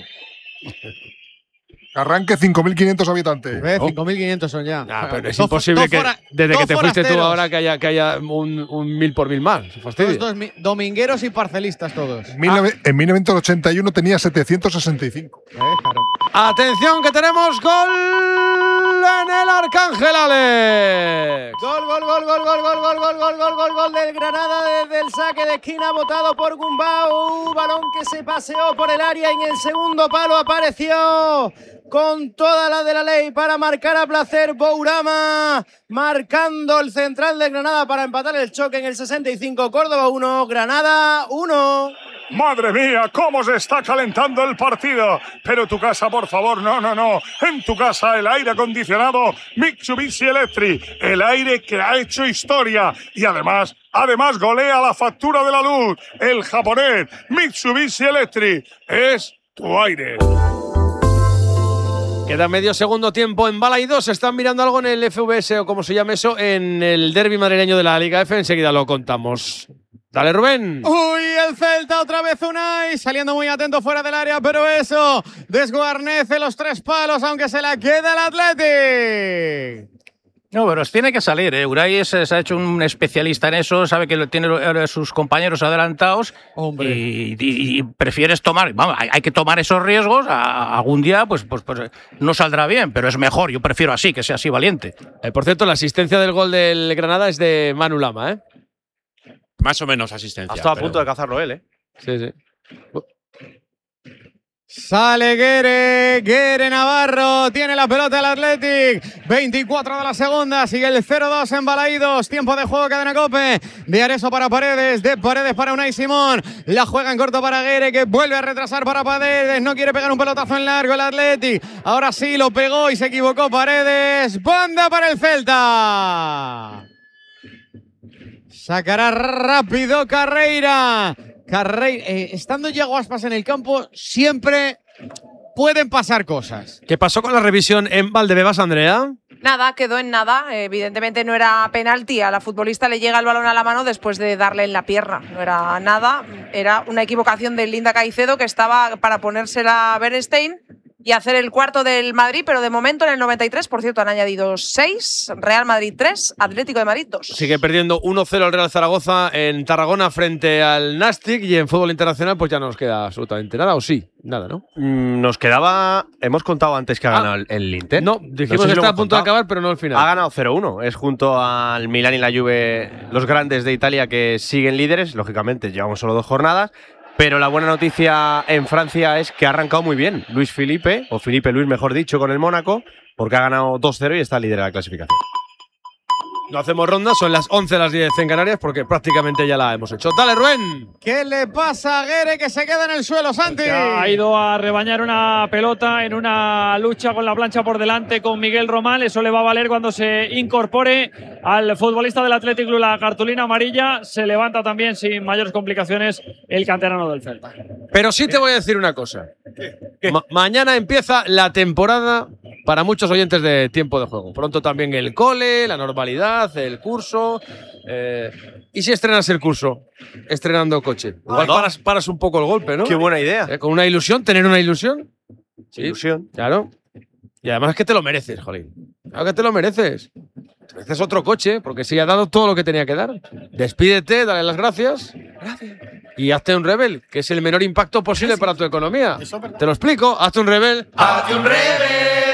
Arranque cinco mil quinientos habitantes. ¿Ves? Oh. cinco mil quinientos son ya. Ah, pero es Dos- imposible dos que fora- desde que dos te fuiste tú forasteros. ahora que haya, que haya un, un mil por mil más. Todos Fastidio. dos mi- domingueros y parcelistas todos. Mil nove- En mil novecientos ochenta y uno tenía setecientos sesenta y cinco. Eh, claro. Atención que tenemos gol en el Arcángel, Alex. Gol, gol, gol, gol, gol, gol, gol, gol, gol, gol, gol, gol del Granada desde el saque de esquina votado por Gumbau. Balón que se paseó por el área y en el segundo palo apareció con toda la de la ley para marcar a placer Bourama, marcando el central de Granada para empatar el choque en el sesenta y cinco. Córdoba uno, Granada uno. Madre mía, cómo se está calentando el partido. Pero tu casa, por favor, no, no, no. En tu casa el aire acondicionado Mitsubishi Electric. El aire que ha hecho historia. Y además, además golea la factura de la luz. El japonés Mitsubishi Electric es tu aire. Queda medio segundo tiempo en bala y dos. Están mirando algo en el F V S o como se llame eso, en el derbi madrileño de la Liga F. Enseguida lo contamos. Dale, Rubén. Uy, el Celta otra vez Unai, saliendo muy atento fuera del área, pero eso desguarnece los tres palos, aunque se la queda el Athletic. No, pero tiene que salir, ¿eh? Unai es, se ha hecho un especialista en eso, sabe que tiene a sus compañeros adelantados. Hombre. Y, y, y prefieres tomar, vamos, hay, hay que tomar esos riesgos, a, a algún día pues, pues, pues no saldrá bien, pero es mejor, yo prefiero así, que sea así valiente. Eh, por cierto, la asistencia del gol del Granada es de Manu Lama, ¿eh? Más o menos asistencia. Ha estado pero... a punto de cazarlo él, ¿eh? Sí, sí. Sale Guere, Guere Navarro, tiene la pelota el Athletic, veinticuatro de la segunda, sigue el cero dos en Balaídos, tiempo de juego, cadena Cope, de Areso para Paredes, de Paredes para Unai Simón, la juega en corto para Guere, que vuelve a retrasar para Paredes, no quiere pegar un pelotazo en largo el Athletic, ahora sí lo pegó y se equivocó Paredes, banda para el Celta. Sacará rápido Carreira. Carreira, eh, estando Yago Aspas en el campo, siempre pueden pasar cosas. ¿Qué pasó con la revisión en Valdebebas, Andrea? Nada, quedó en nada. Evidentemente no era penalti. A la futbolista le llega el balón a la mano después de darle en la pierna. No era nada. Era una equivocación de Linda Caicedo, que estaba para ponérsela a Bernstein y hacer el cuarto del Madrid, pero de momento en el noventa y tres, por cierto, han añadido seis, Real Madrid tres, Atlético de Madrid dos. Sigue perdiendo uno cero el Real Zaragoza en Tarragona frente al Nastic, y en fútbol internacional pues ya no nos queda absolutamente nada, o sí, nada, ¿no? Mm, nos quedaba, hemos contado antes que ha ganado ah, el, el Inter. No, dijimos no sé que si está a punto contado. de acabar, pero no al final. Ha ganado cero uno, es junto al Milan y la Juve los grandes de Italia que siguen líderes, lógicamente llevamos solo dos jornadas. Pero la buena noticia en Francia es que ha arrancado muy bien Luis Felipe, o Felipe Luis mejor dicho, con el Mónaco, porque ha ganado dos cero y está líder de la clasificación. No hacemos ronda, son las once, las diez en Canarias, porque prácticamente ya la hemos hecho. ¡Dale, Rubén! ¿Qué le pasa a Guere, que se queda en el suelo, Santi? Ha ido a rebañar una pelota en una lucha con la plancha por delante con Miguel Román. Eso le va a valer cuando se incorpore al futbolista del Athletic Club la cartulina amarilla. Se levanta también sin mayores complicaciones el canterano del Celta. Pero sí te voy a decir una cosa. Ma mañana empieza la temporada para muchos oyentes de Tiempo de Juego. Pronto también el cole, la normalidad, el curso. Eh, ¿Y si estrenas el curso estrenando coche? Igual ah, no. paras, paras un poco el golpe, ¿no? Qué buena idea. Eh, con una ilusión, tener una ilusión. Sí, ilusión. Claro. Y además es que te lo mereces, jolín. Claro que te lo mereces. Te mereces otro coche, porque sí ha dado todo lo que tenía que dar. Despídete, dale las gracias. Gracias. Y hazte un Rebel, que es el menor impacto posible gracias. Para tu economía. Te lo explico. Hazte un Rebel. Hazte un Rebel.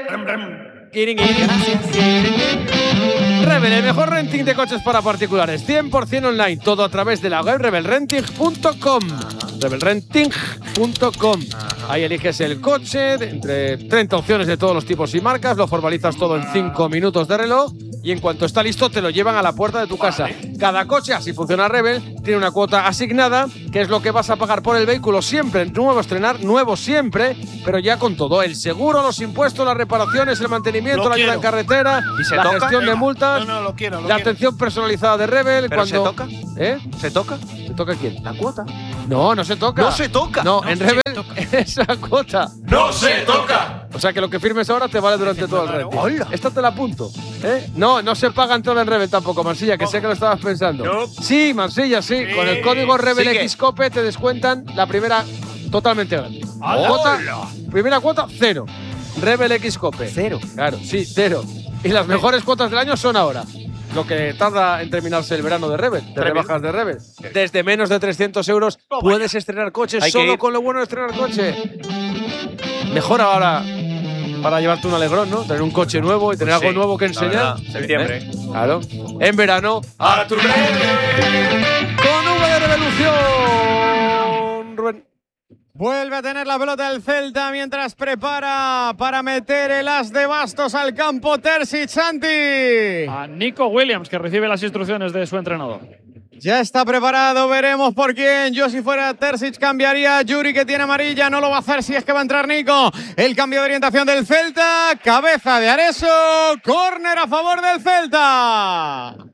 Rebel, el mejor renting de coches para particulares, cien por cien online, todo a través de la web rebel renting punto com. rebel renting punto com. Ahí eliges el coche de entre treinta opciones de todos los tipos y marcas, lo formalizas todo en cinco minutos de reloj y en cuanto está listo te lo llevan a la puerta de tu casa. Cada coche, así funciona Rebel, tiene una cuota asignada, que es lo que vas a pagar por el vehículo siempre, nuevo estrenar, nuevo siempre, pero ya con todo, el seguro, los impuestos, las reparaciones, el mantenimiento, la ayuda en carretera, ¿Y se la toca? gestión de multas, no, no, lo quiero, lo la quiero. atención personalizada de Rebel. ¿Pero cuando, se toca? ¿Eh? ¿Se toca? ¿Se toca quién? ¿La cuota? No, no se toca. ¡No se toca! No, no en Rebel es la cuota. ¡No se toca! O sea que lo que firmes ahora te vale durante todo el renting. ¡Hola! Esta te la apunto. ¿Eh? No, no se paga entrada en Rebel tampoco, Marsilla, que sé que lo estabas pensando. No. Sí, Marsilla, sí. Sí. Con el código Rebel Sigue. X Cope te descuentan la primera totalmente gratis. Cuota, primera cuota, cero. Rebel X Cope. Cero. Claro, sí, cero. Y las mejores cuotas del año son ahora. Lo que tarda en terminarse el verano de Rebel, de Rebel. rebajas de Rebel. Desde menos de trescientos euros puedes estrenar coches. Hay que Solo ir. con lo bueno de estrenar coche. Mejor ahora para llevarte un alegrón, ¿no? Tener un coche nuevo y tener Pues algo sí, nuevo que la enseñar. verdad, septiembre. ¿Eh? Claro. En verano, ¡A tu Rebel! con V de revolución. Rubén. Vuelve a tener la pelota el Celta mientras prepara para meter el as de bastos al campo Terzic, Santi. A Nico Williams, que recibe las instrucciones de su entrenador. Ya está preparado, veremos por quién. Yo si fuera Terzic cambiaría a Yuri, que tiene amarilla, no lo va a hacer si es que va a entrar Nico. El cambio de orientación del Celta, cabeza de Areso, córner a favor del Celta. Ha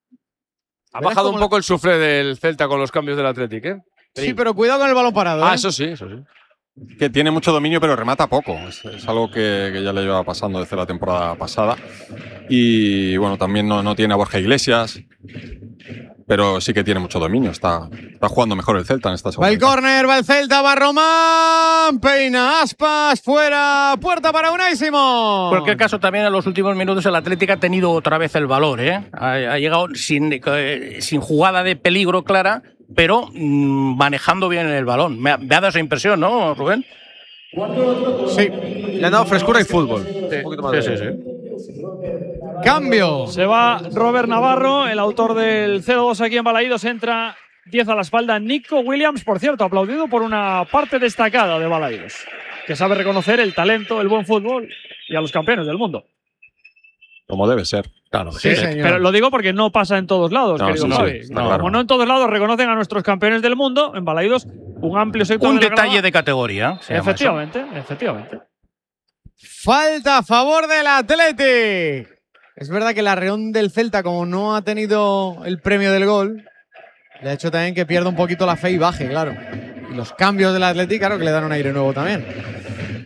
bajado un poco el sufre del Celta con los cambios del Athletic, ¿eh? Sí, pero cuidado con el balón parado. Ah, ¿eh? eso sí, eso sí. Que tiene mucho dominio, pero remata poco. Es, es algo que, que ya le lleva pasando desde la temporada pasada. Y bueno, también no, no tiene a Borja Iglesias. pero sí que tiene mucho dominio. Está, está jugando mejor el Celta en esta segunda. Va el córner, va el Celta, va Román, peina Aspas, fuera, puerta para Unai Simón. En cualquier caso, también en los últimos minutos el Atlético ha tenido otra vez el valor, ¿eh? Ha, ha llegado sin, eh, sin jugada de peligro clara, pero mmm, manejando bien el balón. Me ha, me ha dado esa impresión, ¿no, Rubén? Sí. Le han dado frescura y fútbol. Sí, un poquito más sí, de... sí, sí. Cambio. Se va Robert Navarro, el autor del cero dos aquí en Balaídos. Entra diez a la espalda Nico Williams, por cierto, aplaudido por una parte destacada de Balaídos, que sabe reconocer el talento, el buen fútbol y a los campeones del mundo. Como debe ser. Claro, sí, sí, pero lo digo porque no pasa en todos lados, No, querido sí, Javi. sí, No, claro. Como no en todos lados reconocen a nuestros campeones del mundo, en Balaídos un amplio sector Un de la detalle grada. de categoría. se llama eso. Efectivamente, efectivamente. Falta a favor del Athletic. Es verdad que la Reón del Celta, como no ha tenido el premio del gol, le ha hecho también que pierda un poquito la fe y baje, claro. Y los cambios del Athletic, claro, que le dan un aire nuevo también.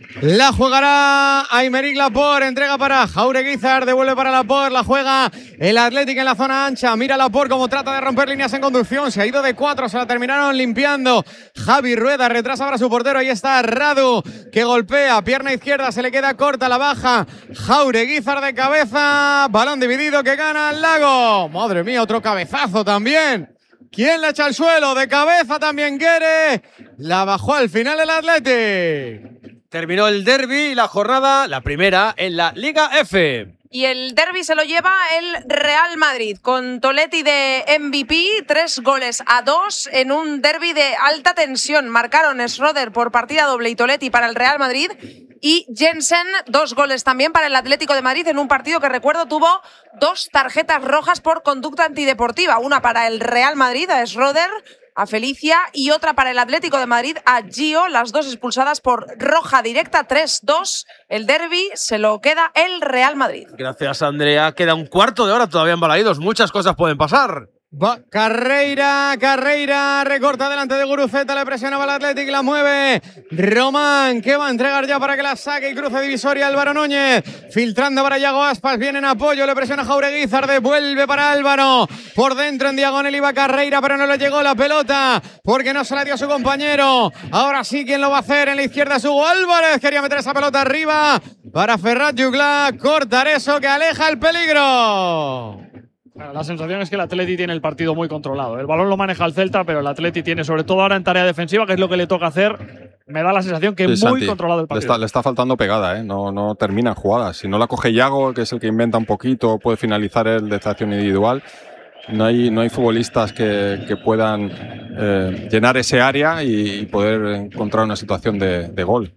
La jugará Aymeric Laporte, entrega para Jaureguizar, devuelve para Laporte, la juega el Athletic en la zona ancha, mira Laporte como trata de romper líneas en conducción, se ha ido de cuatro, se la terminaron limpiando. Javi Rueda retrasa para su portero, ahí está Radu que golpea, pierna izquierda, se le queda corta, la baja Jaureguizar de cabeza, balón dividido que gana el Lago. Madre mía, otro cabezazo también. ¿Quién le echa al suelo? De cabeza también Guere, la bajó al final el Athletic. Terminó el derbi y la jornada, la primera, en la Liga F. Y el derbi se lo lleva el Real Madrid, con Toletti de M V P, tres goles a dos en un derbi de alta tensión. Marcaron Schroeder por partida doble y Toletti para el Real Madrid, y Jensen, dos goles también para el Atlético de Madrid en un partido que, recuerdo, tuvo dos tarjetas rojas por conducta antideportiva. Una para el Real Madrid, a Schroeder, a Felicia, y otra para el Atlético de Madrid, a Gio, las dos expulsadas por roja directa. Tres dos, el derbi se lo queda el Real Madrid. Gracias, Andrea. Queda un cuarto de hora todavía en Balaídos. Muchas cosas pueden pasar. Va Carreira, Carreira, recorta delante de Guruceta, le presionaba al Athletic, la mueve Román, que va a entregar ya para que la saque y cruce divisoria Álvaro Núñez, filtrando para Yago Aspas, viene en apoyo, le presiona Jaureguizar, devuelve para Álvaro, por dentro en diagonal iba Carreira, pero no le llegó la pelota, porque no se la dio a su compañero. Ahora sí, ¿quién lo va a hacer? En la izquierda es Hugo Álvarez, quería meter esa pelota arriba para Ferrat Jugla, cortar eso que aleja el peligro. Claro, la sensación es que el Atleti tiene el partido muy controlado. El balón lo maneja el Celta, pero el Atleti tiene, sobre todo ahora en tarea defensiva, que es lo que le toca hacer, me da la sensación que es Sí, muy Santi, controlado el le partido. está, le está faltando pegada, ¿eh? No, no termina jugadas. Si no la coge Yago, que es el que inventa un poquito, puede finalizar el de acción individual. No hay, no hay futbolistas que, que puedan eh, llenar ese área y, y poder encontrar una situación de, de gol.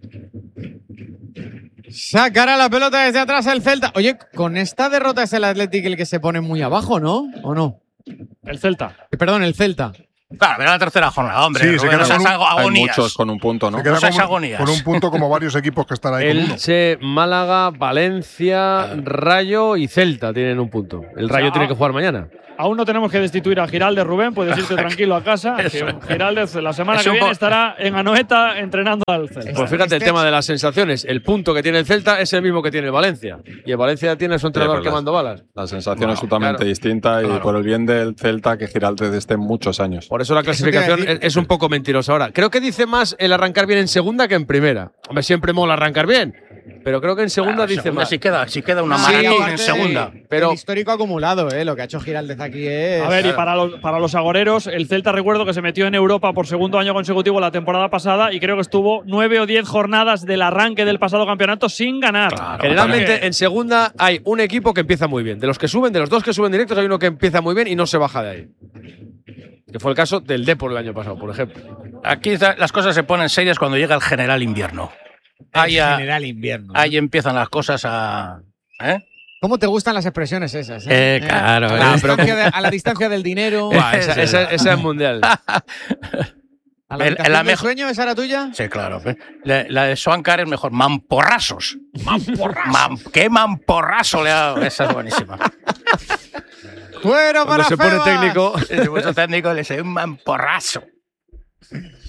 Sacará la pelota desde atrás el Celta. Oye, con esta derrota es el Athletic el que se pone muy abajo, ¿no? ¿O no? El Celta. Eh, Perdón, el Celta. Claro, era la tercera jornada, hombre. Sí, se Rubén, queda no con seas un- Hay agonías. muchos con un punto, ¿no? Se queda No seas con, agonías. con un punto como varios equipos que están ahí con uno. Elche, Málaga, Valencia, Rayo y Celta tienen un punto. El Rayo O sea, tiene que jugar mañana. Aún no tenemos que destituir a Giraldez, Rubén. Puedes irte tranquilo a casa. Que Giraldez la semana Es que un viene po- estará en Anoeta entrenando al Celta. Pues fíjate, el Este- tema de las sensaciones. El punto que tiene el Celta es el mismo que tiene el Valencia. Y el Valencia tiene a su entrenador pero las- quemando balas. La sensación No, es totalmente claro. distinta y Claro. por el bien del Celta que Giraldez esté muchos años. Por eso la te iba a clasificación decir. es, es un poco mentirosa ahora. Creo que dice más el arrancar bien en segunda que en primera. Hombre, siempre mola arrancar bien. Pero creo que en segunda Bueno, dice segunda más. sí queda, sí queda una Sí, maratón en aparte, segunda. Pero- el histórico acumulado, ¿eh? Lo que ha hecho Giraldez aquí es… A ver, y para los, para los agoreros, el Celta, recuerdo que se metió en Europa por segundo año consecutivo la temporada pasada y creo que estuvo nueve o diez jornadas del arranque del pasado campeonato sin ganar. Claro, Generalmente en segunda hay un equipo que empieza muy bien. De los que suben, de los dos que suben directos, hay uno que empieza muy bien y no se baja de ahí. Que fue el caso del Depor el año pasado, por ejemplo. Aquí za- las cosas se ponen serias cuando llega el general invierno. Ahí, a- general invierno. ahí empiezan las cosas a… ¿eh? ¿Cómo te gustan las expresiones esas? Eh? Eh, claro, a, la eh. distancia de, a la distancia del dinero. Buah, esa, esa- esa es mundial. A la El- habitación la del mejor- sueño, ¿esa era tuya? Sí, claro. La, la de Swankar es mejor. Mamporrazos. Mamporrazos. ¿Qué mamporrazo le ha dado? Esa es buenísima. Fuera Cuando para se pone Febas. técnico. El puesto técnico le dice un mamporrazo.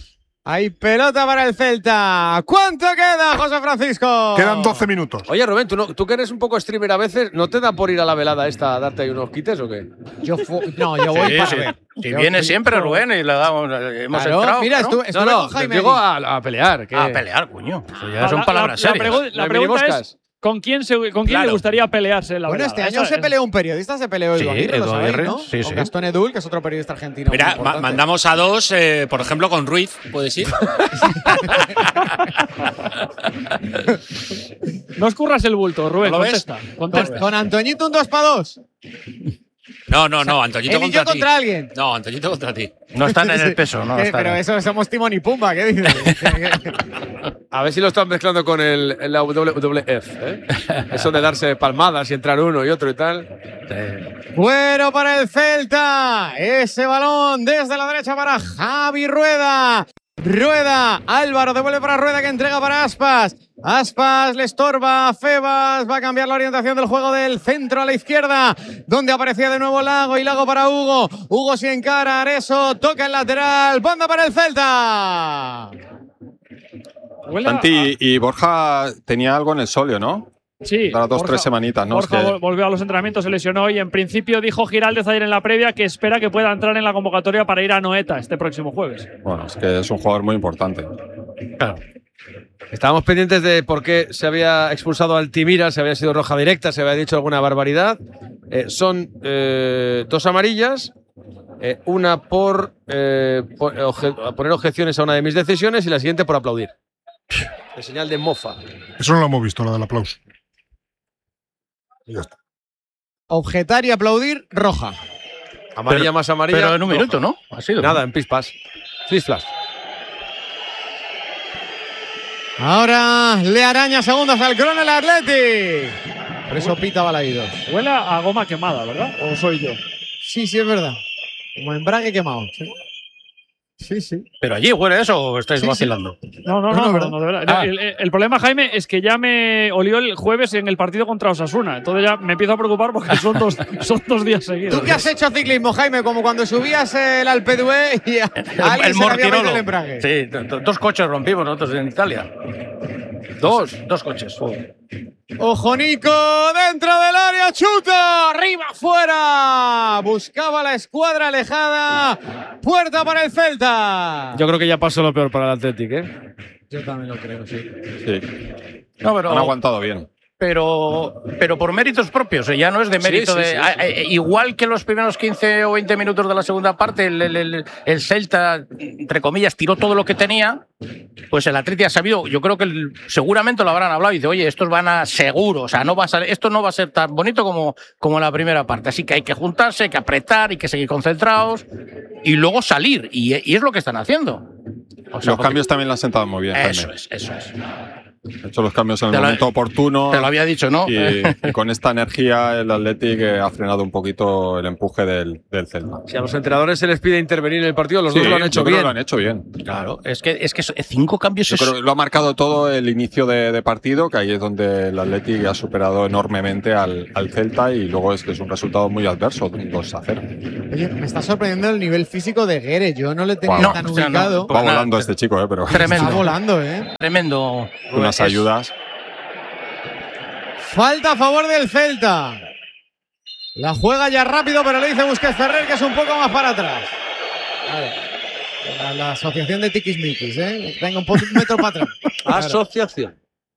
Hay pelota para el Celta. ¿Cuánto queda, José Francisco? Quedan doce minutos. Oye, Rubén, ¿tú, no, tú que eres un poco streamer a veces, ¿no te da por ir a la velada esta a darte ahí unos quites o qué? Yo no, yo voy Sí, para sí. ver. Si Yo viene fui- siempre Rubén y le damos, hemos Claro, entrado. mira, ¿no? estuve, estuve No, no, con Jaime. digo ahí. a, a pelear. ¿qué? A pelear, coño. Eso ya La- son la- palabras la, serias. pregu- la Las pregunta minimoscas. es ¿con quién, se, con quién Claro. le gustaría pelearse en la Bueno, velada? este año Esa- se peleó un periodista, se peleó Sí, Edu Aguirre, lo Edu sabéis, Aguirre, ¿no? sí, Con sí. Gastón Edul, que es otro periodista argentino. muy Mira, ma- importante. mandamos a dos, eh, por ejemplo, con Ruiz, ¿puedes ir? No escurras el bulto, Rubén, ¿No lo ves? contesta. contesta. Con, con Antoñito un dos para dos. No, no, no, Antoñito Él y contra yo ti. contra alguien. No, Antoñito contra ti. No están en el peso, no Eh, están. pero eso somos Timón y Pumba, ¿qué dices? A ver si lo están mezclando con el, el la W W F. ¿eh? Eso de darse palmadas y entrar uno y otro y tal. Bueno para el Celta. Ese balón desde la derecha para Javi Rueda. Rueda, Álvaro devuelve para Rueda que entrega para Aspas. Aspas le estorba a Febas, va a cambiar la orientación del juego del centro a la izquierda, donde aparecía de nuevo Lago y Lago para Hugo. Hugo sin encara, Areso toca el lateral, banda para el Celta. Huele a- Santi y Borja tenía algo en el solio, ¿no? Sí, Para dos, Borja- tres semanitas, ¿no? Borja Es que- vol- volvió a los entrenamientos, se lesionó y en principio dijo Giraldez ayer en la previa que espera que pueda entrar en la convocatoria para ir a Noeta este próximo jueves. Bueno, es que es un jugador muy importante. Claro. Estábamos pendientes de por qué se había expulsado al Altimira, se había sido roja directa, se había dicho alguna barbaridad. Eh, son eh, dos amarillas, eh, una por, eh, por obje- poner objeciones a una de mis decisiones y la siguiente por aplaudir. De señal de mofa. Eso no lo hemos visto, la del aplauso. Y ya está. Objetar y aplaudir, roja. Amarilla Pero- más amarilla. Pero en un roja. minuto, ¿no? Ha sido. Nada, en pispas. Flis flash. Ahora le araña segundos al Cron el Athletic. Por eso pita Balaídos. Huele a goma quemada, ¿verdad? ¿O soy yo? Sí, sí, es verdad. Como embrague quemado. Sí, sí. ¿Pero allí huele eso o estáis Sí, sí. vacilando? No, no, No, no, no, no, ¿verdad? no, de verdad. Ah. El, el- el problema, Jaime, es que ya me olió el jueves en el partido contra Osasuna. Entonces ya me empiezo a preocupar porque son dos, son dos días seguidos. ¿Tú qué has hecho ciclismo, Jaime? Como cuando subías el Alpe d'Huez y a, a alguien El se le había metido Mortirolo. el embrague. Sí, do- do- dos coches rompimos nosotros en Italia. Dos, dos coches. Ojo Nico, dentro del área, chuta, arriba, fuera. Buscaba la escuadra alejada. Puerta para el Celta. Yo creo que ya pasó lo peor para el Athletic, ¿eh? Yo también lo creo, sí. Sí. No, pero, Han aguantado bien. pero, pero por méritos propios, eh, ya no es de mérito sí, de. sí, sí. a- a- igual que los primeros quince o veinte minutos de la segunda parte, el, el- el- el Celta, entre comillas, tiró todo lo que tenía. Pues el Atleti ha sabido, yo creo que el- seguramente lo habrán hablado y dice, oye, estos van a seguro, o sea, no va a ser, esto no va a ser tan bonito como, como la primera parte. Así que hay que juntarse, hay que apretar, hay que seguir concentrados y luego salir. Y, y es lo que están haciendo. O sea, Los porque- cambios también le han sentado muy bien. Eso Jaime. es, eso es. Ha hecho los cambios en el Te lo- momento oportuno. Te lo había dicho, ¿no? Y, y con esta energía el Athletic eh, ha frenado un poquito el empuje del, del Celta. Si a los entrenadores se les pide intervenir en el partido, los Sí, dos lo han hecho yo creo que bien. Lo han hecho bien. Claro, es que, es que so- cinco cambios Yo es. creo que lo ha marcado todo el inicio de, de partido, que ahí es donde el Athletic ha superado enormemente al, al Celta y luego es que es un resultado muy adverso, un dos a cero. Oye, me está sorprendiendo el nivel físico de Guerre. Yo no le tenía Guau. tan o sea, no, ubicado. pues Va nada, volando este chico, eh, pero Tremendo. Está volando, ¿eh? Tremendo. unas Es- ayudas. Falta a favor del Celta. La juega ya rápido, pero le dice Busquets Ferrer que es un poco más para atrás. Vale. La, la asociación de tiquismiquis, ¿eh? Venga, un, po- un metro para atrás. Asociación.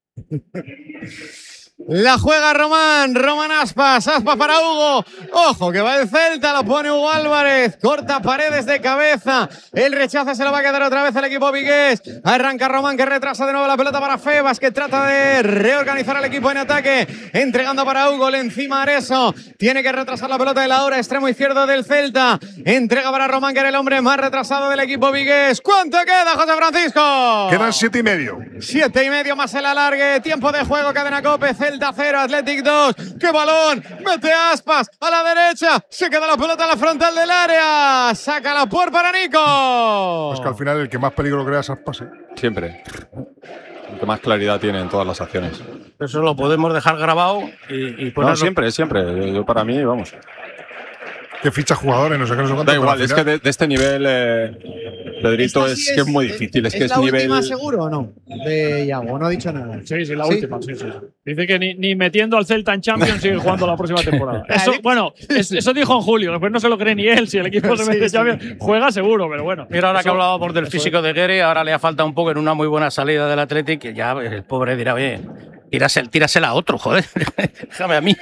La juega Román, Román Aspas, Aspas para Hugo. Ojo que va el Celta, lo pone Hugo Álvarez. Corta Paredes de cabeza. El rechazo se lo va a quedar otra vez el equipo vigués. Arranca Román que retrasa de nuevo la pelota para Febas, que trata de reorganizar al equipo en ataque. Entregando para Hugo, le encima Areso. Tiene que retrasar la pelota de la hora, extremo izquierdo del Celta. Entrega para Román, que era el hombre más retrasado del equipo vigués. ¿Cuánto queda, José Francisco? Quedan siete y medio. Siete y medio más el alargue. Tiempo de juego, cadena Cope. Celta cero, Athletic dos. ¡Qué balón! Mete Aspas a la derecha. Se queda la pelota en la frontal del área. Saca la por para Nico. Pues que al final el que más peligro crea es Aspas, ¿eh? Siempre. El que más claridad tiene en todas las acciones. Eso lo podemos dejar grabado y, y No, ponerlo. siempre, siempre. Yo, yo para mí, vamos. que ficha jugadores, no sé qué, no sé cuánto. Da pero igual, al es final- que de, de este nivel, eh, Pedrito, ¿Esta es, sí que es muy difícil. Es, que es la nivel. última seguro o no? De Iago, no ha dicho nada. Sí, sí, la ¿Sí? última. Sí, sí. Dice que ni, ni metiendo al Celta en Champions sigue jugando la próxima temporada. Eso, bueno, es- eso dijo en julio. Después no se lo cree ni él. Si el equipo se Sí, mete en sí. Champions, juega seguro, pero bueno. Mira, ahora que Eso- hablábamos del eso físico de Guerre, ahora le ha falta un poco en una muy buena salida del Athletic, que ya el pobre dirá, oye, tírasela, tírasela a otro, joder, déjame a mí.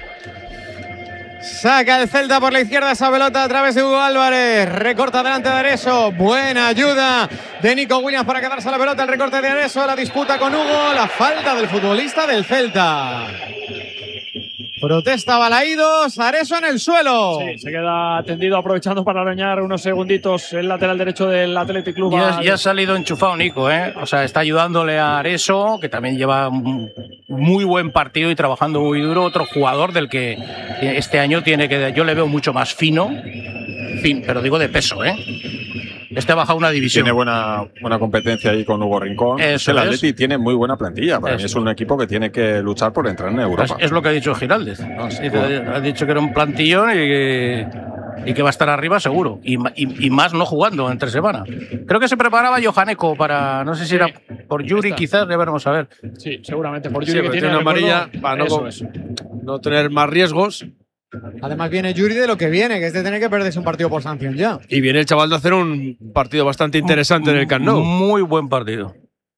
Saca el Celta por la izquierda esa pelota a través de Hugo Álvarez. Recorta delante de Areso. Buena ayuda de Nico Williams para quedarse la pelota. El recorte de Areso. La disputa con Hugo. La falta del futbolista del Celta. Protesta Balaídos. Areso en el suelo. Sí, se queda tendido aprovechando para arañar unos segunditos el lateral derecho del Athletic Club. Ya, al- ya ha salido enchufado Nico, ¿eh? O sea, está ayudándole a Areso, que también lleva un muy buen partido y trabajando muy duro. Otro jugador del que este año tiene que. Yo le veo mucho más fino, fin, pero digo de peso, ¿eh? Este ha bajado una división. Tiene buena, buena competencia ahí con Hugo Rincón. Eso el es. Atleti tiene muy buena plantilla. Para mí Eso. es un equipo que tiene que luchar por entrar en Es, Europa. es lo que ha dicho Giraldez. Dice- Ha dicho que era un plantillón y que, y que va a estar arriba seguro. Y, ma- y- y más no jugando entre semana. Creo que se preparaba Johaneko para. No sé si era por Yuri, quizás, ya veremos a ver. Sí, seguramente. Por Sí, Yuri, que pero tiene tiene una recuerdo- amarilla para no, Eso co- es. no tener más riesgos. Además viene Yuri de lo que viene, que es de tener que perderse un partido por sanción ya. Y viene el chaval de hacer un partido bastante interesante en el Camp Nou. Muy buen partido.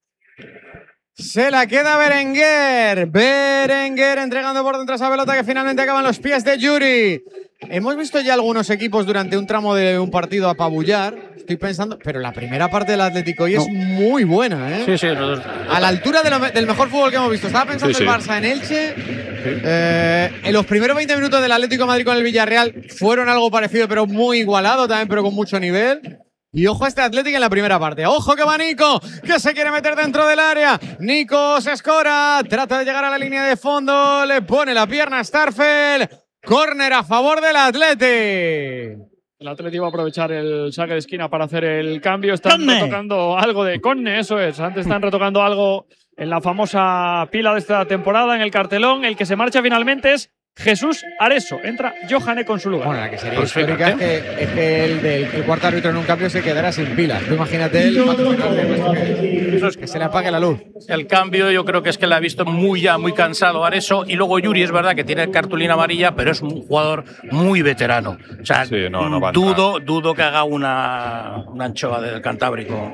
Se la queda Berenguer. Berenguer entregando por dentro esa pelota que finalmente acaba en los pies de Yuri. Hemos visto ya algunos equipos durante un tramo de un partido apabullar. Estoy pensando, pero la primera parte del Atlético hoy es muy buena, ¿eh? Sí, sí. los- A la altura de lo me- del mejor fútbol que hemos visto. Estaba pensando Sí, el sí. Barça en Elche. Eh, en los primeros veinte minutos del Atlético de Madrid con el Villarreal fueron algo parecido, pero muy igualado también, pero con mucho nivel. Y ojo a este Atlético en la primera parte. ¡Ojo que va Nico! Que se quiere meter dentro del área. Nico se escora. Trata de llegar a la línea de fondo. Le pone la pierna a Starfel. Córner a favor del Atlético. El Atlético va a aprovechar el saque de esquina para hacer el cambio. Están Conne. retocando algo de Conne, eso es. Antes están retocando algo en la famosa pila de esta temporada, en el cartelón. El que se marcha finalmente es Jesús Areso. Entra Johane con su lugar. Bueno, la que sería Pues histórica es fíjate. que, es que el, del, el cuarto árbitro en un cambio se quedara sin pilas. Tú imagínate el patrocinador de esto que, que se le apague la luz. El cambio yo creo que es que le ha visto muy ya muy cansado Areso, y luego Yuri es verdad que tiene cartulina amarilla, pero es un jugador muy veterano. O sea, Sí, no, no va a dudo, dudo que haga una, una anchoa del Cantábrico.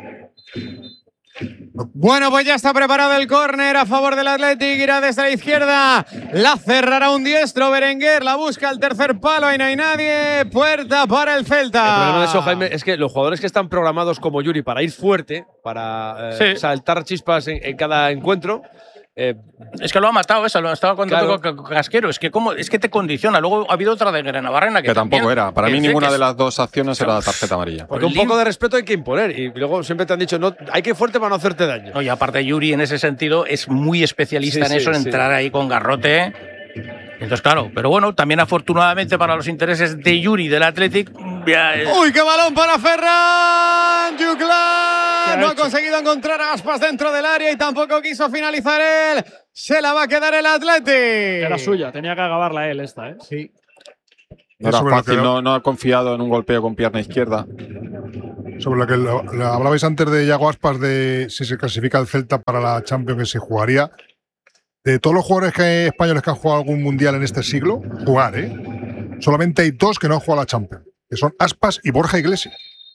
Bueno, pues ya está preparado el córner a favor del Athletic. Irá desde la izquierda. La cerrará un diestro. Berenguer la busca al tercer palo. Ahí no hay nadie. Puerta para el Celta. El problema de eso, Jaime, es que los jugadores que están programados como Yuri para ir fuerte, para eh, Sí. saltar chispas en, en cada encuentro, eh, Es que lo ha matado esa, lo estaba contando Claro. con Casquero. Es que, cómo, es que te condiciona. Luego ha habido otra de Navarrena que, Que tampoco también- era. Para que mí dice ninguna que de es- las dos acciones era tarjeta amarilla. porque un Lim- poco de respeto hay que imponer. Y luego siempre te han dicho, no, hay que ir fuerte para no hacerte daño. No, y aparte Yuri en ese sentido es muy especialista Sí, en eso, sí, en sí. entrar ahí con garrote. Entonces, claro, pero bueno, también afortunadamente para los intereses de Yuri del Athletic, ya, eh, ¡Uy, qué balón para Ferran! ¿Qué Juclán ha no ha hecho? conseguido encontrar a Aspas dentro del área y tampoco quiso finalizar él. Se la va a quedar el Athletic. Era suya, tenía que acabarla él esta, ¿eh? Sí. No era Sobre lo que fácil, no- no, no ha confiado en un golpeo con pierna izquierda. Sobre lo que lo- lo hablabais antes de Iago Aspas, de si se clasifica el Celta para la Champions que se jugaría. De todos los jugadores que, españoles que han jugado algún mundial en este siglo, jugar, ¿eh? Solamente hay dos que no han jugado a la Champions, que son Aspas y Borja Iglesias.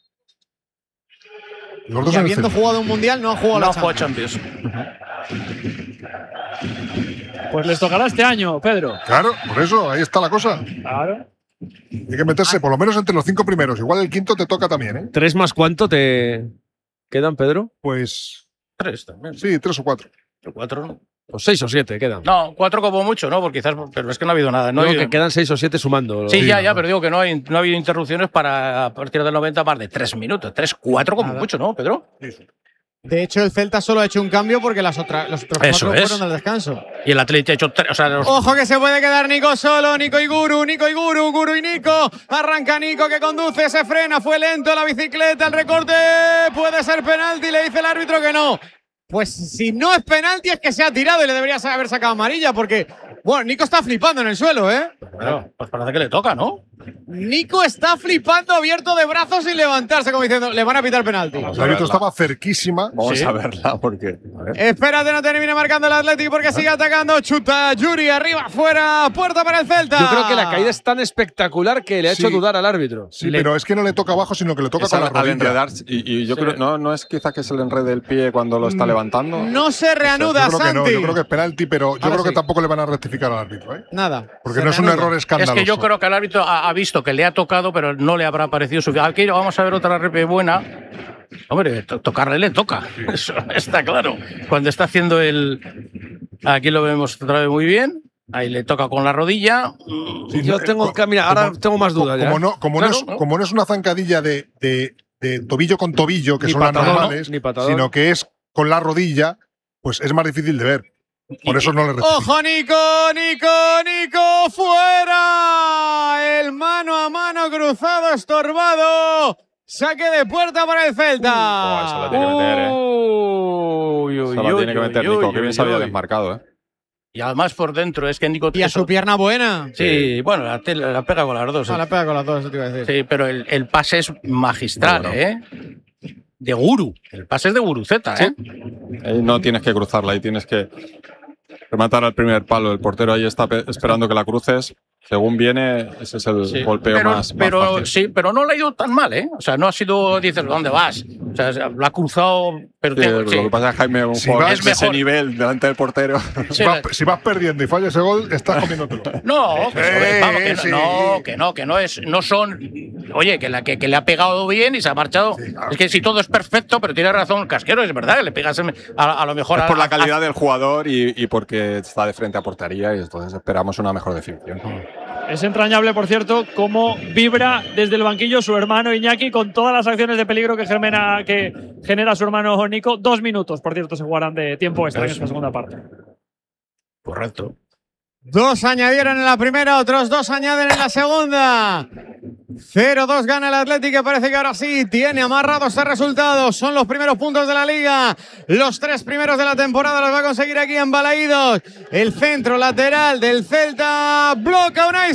Los dos Y en el habiendo Celta. jugado un mundial, no ha jugado no la ha jugado Champions. Champions. Pues les tocará este año, Pedro. Claro, por eso, ahí está la cosa. Claro. Hay que meterse por lo menos entre los cinco primeros. Igual el quinto te toca también, ¿eh? ¿Tres más cuánto te quedan, Pedro? Pues Tres también. sí, tres o cuatro. Cuatro, ¿no? Pues seis o siete quedan. No, cuatro como mucho, ¿no? Porque quizás, pero es que no ha habido nada. No ha Digo habido- que quedan seis o siete sumando. Sí, Sí, ya, no, ya, no. pero digo que no, hay, no ha habido interrupciones para a partir del noventa más de tres minutos. Tres, cuatro como Nada. mucho, ¿no, Pedro? De hecho, el Celta solo ha hecho un cambio porque las otras, los otros Eso cuatro es. fueron al descanso. Y el Atlético ha hecho tres. O sea, los- Ojo que se puede quedar Nico solo, Nico y Guru, Nico y Guru, Guru y Nico. Arranca Nico que conduce, se frena, fue lento la bicicleta, el recorte, puede ser penalti, le dice el árbitro que no. Pues si no es penalti es que se ha tirado y le debería haber sacado amarilla porque, bueno, Nico está flipando en el suelo, ¿eh? Bueno, pues parece que le toca, ¿no? Nico está flipando abierto de brazos sin levantarse, como diciendo, le van a pitar penalti. El árbitro estaba cerquísima. Vamos Sí. a verla porque. A ver. Espérate, no termine marcando el Athletic porque sigue atacando. Chuta Yuri arriba, fuera, puerta para el Celta. Yo creo que la caída es tan espectacular que le ha hecho Sí. dudar al árbitro. Sí, pero es que no le toca abajo, sino que le toca Es con al, la al rodilla. enredarse. Y, y yo Sí. creo, no, no es quizá que se le enrede el pie cuando lo está Mm, levantando. No se reanuda, Yo creo que no, Santi. yo creo que es penalti, pero yo Ahora creo que sí. tampoco le van a rectificar al árbitro, ¿eh? Nada. Porque se no es un reanuda. error escandaloso. Es que yo creo que el árbitro ha, ha visto que le ha tocado, pero no le habrá parecido suficiente. Aquí vamos a ver otra repe buena. Hombre, to- tocarle le toca. Eso está claro. Cuando está haciendo el. Aquí lo vemos otra vez muy bien. Ahí le toca con la rodilla. Sí, Yo no, tengo co- que, mira, como- ahora tengo más dudas. Como ya. no, como, Claro, no es, como no es una zancadilla de, de- de tobillo con tobillo, que Ni son las patadón, normales, ni patadón. sino que es con la rodilla, pues es más difícil de ver. Por eso no le rectifican. ¡Ojo, Nico! ¡Nico! ¡Nico! ¡Fuera! El mano a mano cruzado, estorbado. Saque de puerta para el Celta. Oh, eso lo tiene que meter, ¿eh? Uy, uy, Eso lo uy, tiene que uy, meter uy, Nico. uy, Qué bien se había uy. desmarcado, ¿eh? Y además por dentro. Es que Nico. Y a eso- su pierna buena. Sí, bueno, la, te- la pega con las dos. Ah, ¿eh? la pega con las dos, eso te iba a decir. Sí, pero el, el pase es magistral, Bueno. ¿eh? De Guru. El pase es de Guruceta, ¿eh? Ahí no tienes que cruzarla, ahí tienes que rematar al primer palo. El portero ahí está pe- esperando que la cruces. Según viene, ese es el Sí. golpeo pero, más, más pero fácil. sí, pero no le ha ido tan mal, ¿eh? O sea, no ha sido, dices, ¿dónde vas? O sea, lo ha cruzado, pero Sí, tengo- lo sí. que pasa es que Jaime, un Si jugador vas- de ese mejor. nivel delante del portero. Sí, Si vas, si vas perdiendo y fallas ese gol, estás comiéndolo. No, que, Sí, vamos, que no, sí. no, que no, que no es, no son. Oye, que, la, que, que le ha pegado bien y se ha marchado. Es que si todo es perfecto, pero tiene razón Casquero, es verdad, que le pegas en- a, a lo mejor Es a- por la a- calidad del jugador y, y porque está de frente a portería y entonces esperamos una mejor definición. Es entrañable, por cierto, cómo vibra desde el banquillo su hermano Iñaki con todas las acciones de peligro que genera, que genera su hermano Nico. Dos minutos, por cierto, se jugarán de tiempo extra en esta segunda parte. Correcto. Dos añadieron en la primera, otros dos añaden en la segunda. cero dos gana el Athletic, que parece que ahora sí tiene amarrado este resultado. Son los primeros puntos de la liga. Los tres primeros de la temporada los va a conseguir aquí en Balaídos. El centro lateral del Celta bloca Unai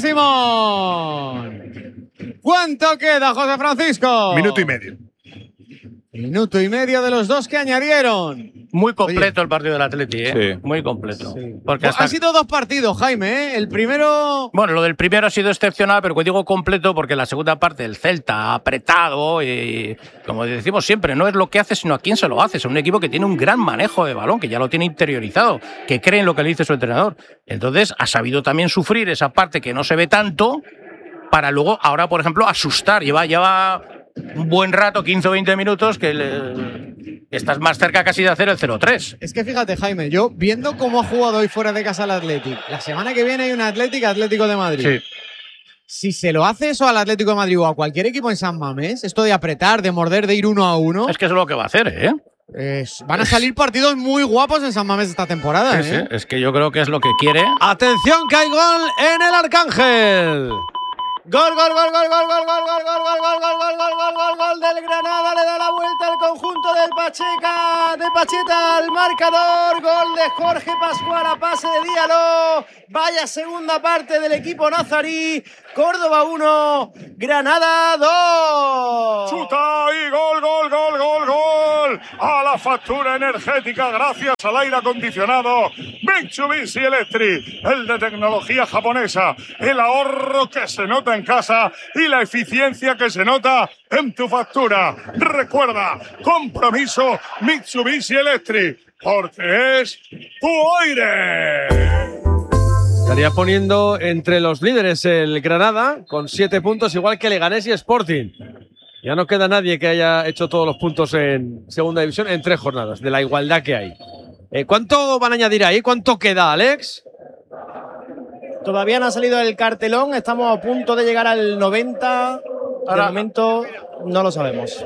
Simón. ¿Cuánto queda, José Francisco? Minuto y medio. Minuto y medio de los dos que añadieron. Muy completo el partido del Atleti, ¿eh? Sí. Muy completo. Sí. Porque hasta- Han sido dos partidos, Jaime, ¿eh? El primero… Bueno, lo del primero ha sido excepcional, pero digo completo porque la segunda parte el Celta ha apretado y, como decimos siempre, no es lo que hace, sino a quién se lo hace. Es un equipo que tiene un gran manejo de balón, que ya lo tiene interiorizado, que cree en lo que le dice su entrenador. Entonces, ha sabido también sufrir esa parte que no se ve tanto para luego, ahora, por ejemplo, asustar. Lleva, lleva un buen rato, quince o veinte minutos, que le- estás más cerca casi de hacer el cero tres. Es que fíjate, Jaime, yo viendo cómo ha jugado hoy fuera de casa el Athletic, la semana que viene hay un Athletic Atlético de Madrid. Si se lo hace eso al Atlético de Madrid o a cualquier equipo en San Mamés, esto de apretar, de morder, de ir uno a uno, Es que es lo que va a hacer, ¿eh? es- van a salir partidos muy guapos en San Mamés esta temporada. Sí, sí, ¿eh? es que yo creo que es lo que quiere. Atención, que hay gol en el Arcángel. Gol, gol, gol, gol, gol, gol, gol, gol, gol, gol, gol, gol, gol, gol, gol, gol, gol del Granada, le da la vuelta al conjunto del Pacheca, de Pacheta al marcador, gol de Jorge Pascual a pase de Díalo, vaya segunda parte del equipo nazarí, Córdoba uno, Granada dos. Chuta y gol, gol, gol, gol, gol. A la factura energética gracias al aire acondicionado Mitsubishi Electric, el de tecnología japonesa, el ahorro que se nota en casa y la eficiencia que se nota en tu factura. Recuerda, compromiso Mitsubishi Electric, porque es tu aire. Estaría poniendo entre los líderes el Granada con siete puntos, igual que Leganés y Sporting. Ya no queda nadie que haya hecho todos los puntos en segunda división en tres jornadas, de la igualdad que hay. Eh, ¿Cuánto van a añadir ahí? ¿Cuánto queda, Alex? Todavía no ha salido el cartelón, estamos a punto de llegar al noventa. De momento no lo sabemos.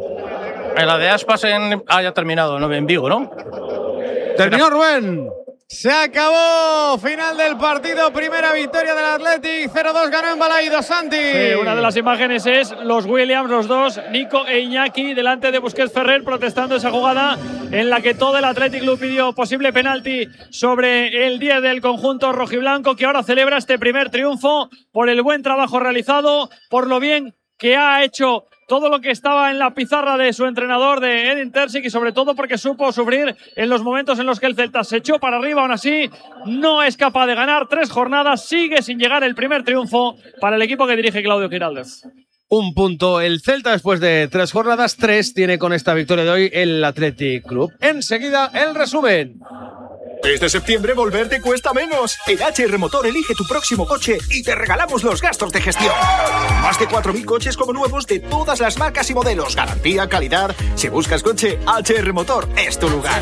En la de Aspas en, ah, ya ha terminado, ¿no? En Vigo, ¿no? Terminó Rubén. Se acabó. Final del partido. Primera victoria del Athletic. cero dos ganó en Balaído, Santi. Sí, una de las imágenes es los Williams, los dos, Nico e Iñaki, delante de Busquets Ferrer, protestando esa jugada en la que todo el Athletic Club pidió posible penalti sobre el diez del conjunto rojiblanco, que ahora celebra este primer triunfo por el buen trabajo realizado, por lo bien que ha hecho todo lo que estaba en la pizarra de su entrenador, de Edin Terzic, y sobre todo porque supo sufrir en los momentos en los que el Celta se echó para arriba. Aún así, no es capaz de ganar tres jornadas, sigue sin llegar el primer triunfo para el equipo que dirige Claudio Giraldez. Un punto el Celta después de tres jornadas, tres tiene con esta victoria de hoy el Athletic Club. Enseguida, el resumen. Este septiembre volver te cuesta menos. En H R Motor elige tu próximo coche y te regalamos los gastos de gestión. Más de cuatro mil coches como nuevos de todas las marcas y modelos. Garantía, calidad. Si buscas coche, H R Motor es tu lugar.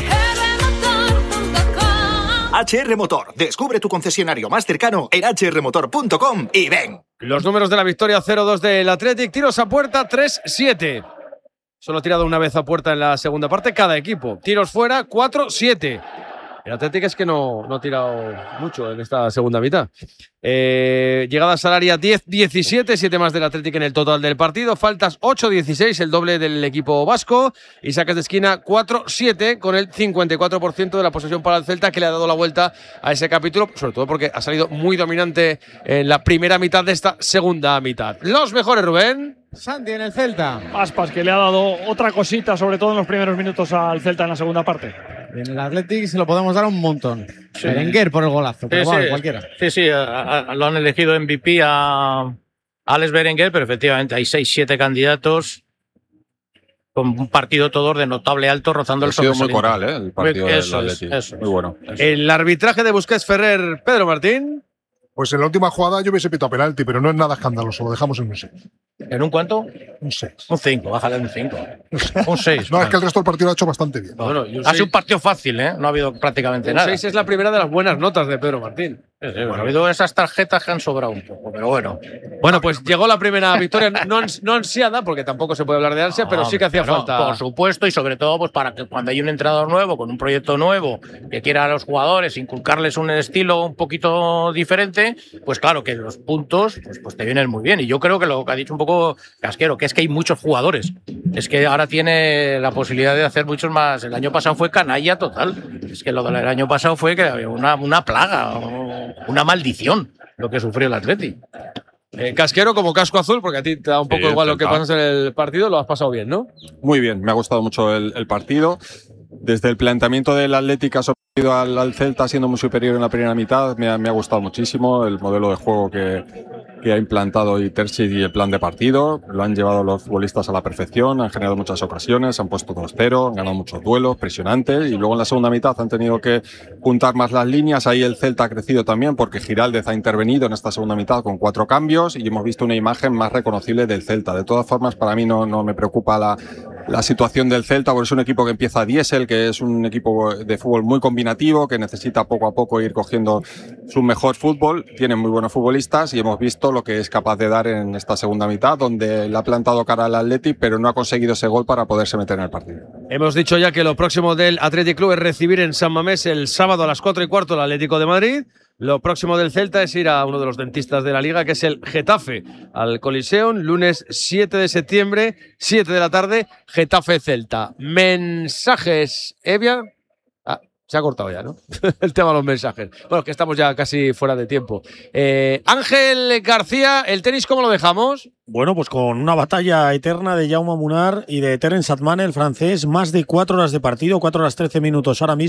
H R Motor. Descubre tu concesionario más cercano en h r motor punto com y ven. Los números de la victoria: cero dos del Athletic, tiros a puerta tres siete. Solo ha tirado una vez a puerta en la segunda parte cada equipo. Tiros fuera cuatro siete. El Athletic es que no, no ha tirado mucho en esta segunda mitad. Eh, llegadas al área diez diecisiete, siete más del Athletic en el total del partido. Faltas ocho dieciséis, el doble del equipo vasco. Y saques de esquina cuatro siete, con el cincuenta y cuatro por ciento de la posesión para el Celta, que le ha dado la vuelta a ese capítulo, sobre todo porque ha salido muy dominante en la primera mitad de esta segunda mitad. Los mejores, Rubén. Santi en el Celta. Aspas, que le ha dado otra cosita, sobre todo en los primeros minutos al Celta en la segunda parte. En el Athletic se lo podemos dar un montón. Sí. Berenguer por el golazo, pero sí, vale, sí, cualquiera. Sí, sí, a, a, lo han elegido M V P a Alex Berenguer, pero efectivamente hay seis siete candidatos con un partido todo de notable alto, rozando el sobresaliente. Ha sido muy coral, ¿eh? El partido del Athletic. Eso, muy bueno. Eso. El arbitraje de Busquets Ferrer, Pedro Martín. Pues en la última jugada yo hubiese pitado penalti, pero no es nada escandaloso, lo dejamos en un seis. ¿En un cuánto? Un seis. Un cinco, bájale un cinco. Un seis. No, bueno. Es que el resto del partido lo ha hecho bastante bien. Bueno, un ha sido un partido fácil, ¿eh? No ha habido prácticamente un nada. seis es la primera de las buenas notas de Pedro Martín. Sí, sí, bueno, ha habido esas tarjetas que han sobrado un poco, pero bueno. Bueno, pues llegó la primera victoria, no, no ansiada, porque tampoco se puede hablar de ansia, no, pero sí que hacía falta. Por supuesto, y sobre todo pues para que cuando hay un entrenador nuevo, con un proyecto nuevo, que quiera a los jugadores inculcarles un estilo un poquito diferente, pues claro que los puntos pues, pues te vienen muy bien. Y yo creo que lo que ha dicho un poco Casquero, que es que hay muchos jugadores. Es que ahora tiene la posibilidad de hacer muchos más. El año pasado fue canalla total. Es que lo del año pasado fue que había una, una plaga, una maldición lo que sufrió el Athletic. Eh, Casquero como casco azul, porque a ti te da un poco sí, igual lo que pasa en el partido, lo has pasado bien, ¿no? Muy bien, me ha gustado mucho el, el partido. Desde el planteamiento del Athletic ha sorprendido al, al Celta siendo muy superior en la primera mitad. Me ha, me ha gustado muchísimo el modelo de juego que, que ha implantado Terzic y el plan de partido. Lo han llevado los futbolistas a la perfección, han generado muchas ocasiones, han puesto dos cero, han ganado muchos duelos presionantes y luego en la segunda mitad han tenido que juntar más las líneas. Ahí el Celta ha crecido también porque Giraldez ha intervenido en esta segunda mitad con cuatro cambios y hemos visto una imagen más reconocible del Celta. De todas formas, para mí no, no me preocupa la, la situación del Celta porque es un equipo que empieza a diésel, que es un equipo de fútbol muy combinativo, que necesita poco a poco ir cogiendo su mejor fútbol. Tienen muy buenos futbolistas y hemos visto lo que es capaz de dar en esta segunda mitad, donde le ha plantado cara al Athletic, pero no ha conseguido ese gol para poderse meter en el partido. Hemos dicho ya que lo próximo del Athletic Club es recibir en San Mamés el sábado a las cuatro y cuarto el Atlético de Madrid. Lo próximo del Celta es ir a uno de los dentistas de la Liga, que es el Getafe, al Coliseum, lunes siete de septiembre, siete de la tarde, Getafe-Celta. Mensajes, Evia. Ah, se ha cortado ya, ¿no? El tema de los mensajes. Bueno, que estamos ya casi fuera de tiempo. Eh, Ángel García, ¿el tenis cómo lo dejamos? Bueno, pues con una batalla eterna de Jaume Munar y de Terence Atmane, el francés, más de cuatro horas de partido, cuatro horas trece minutos ahora mismo.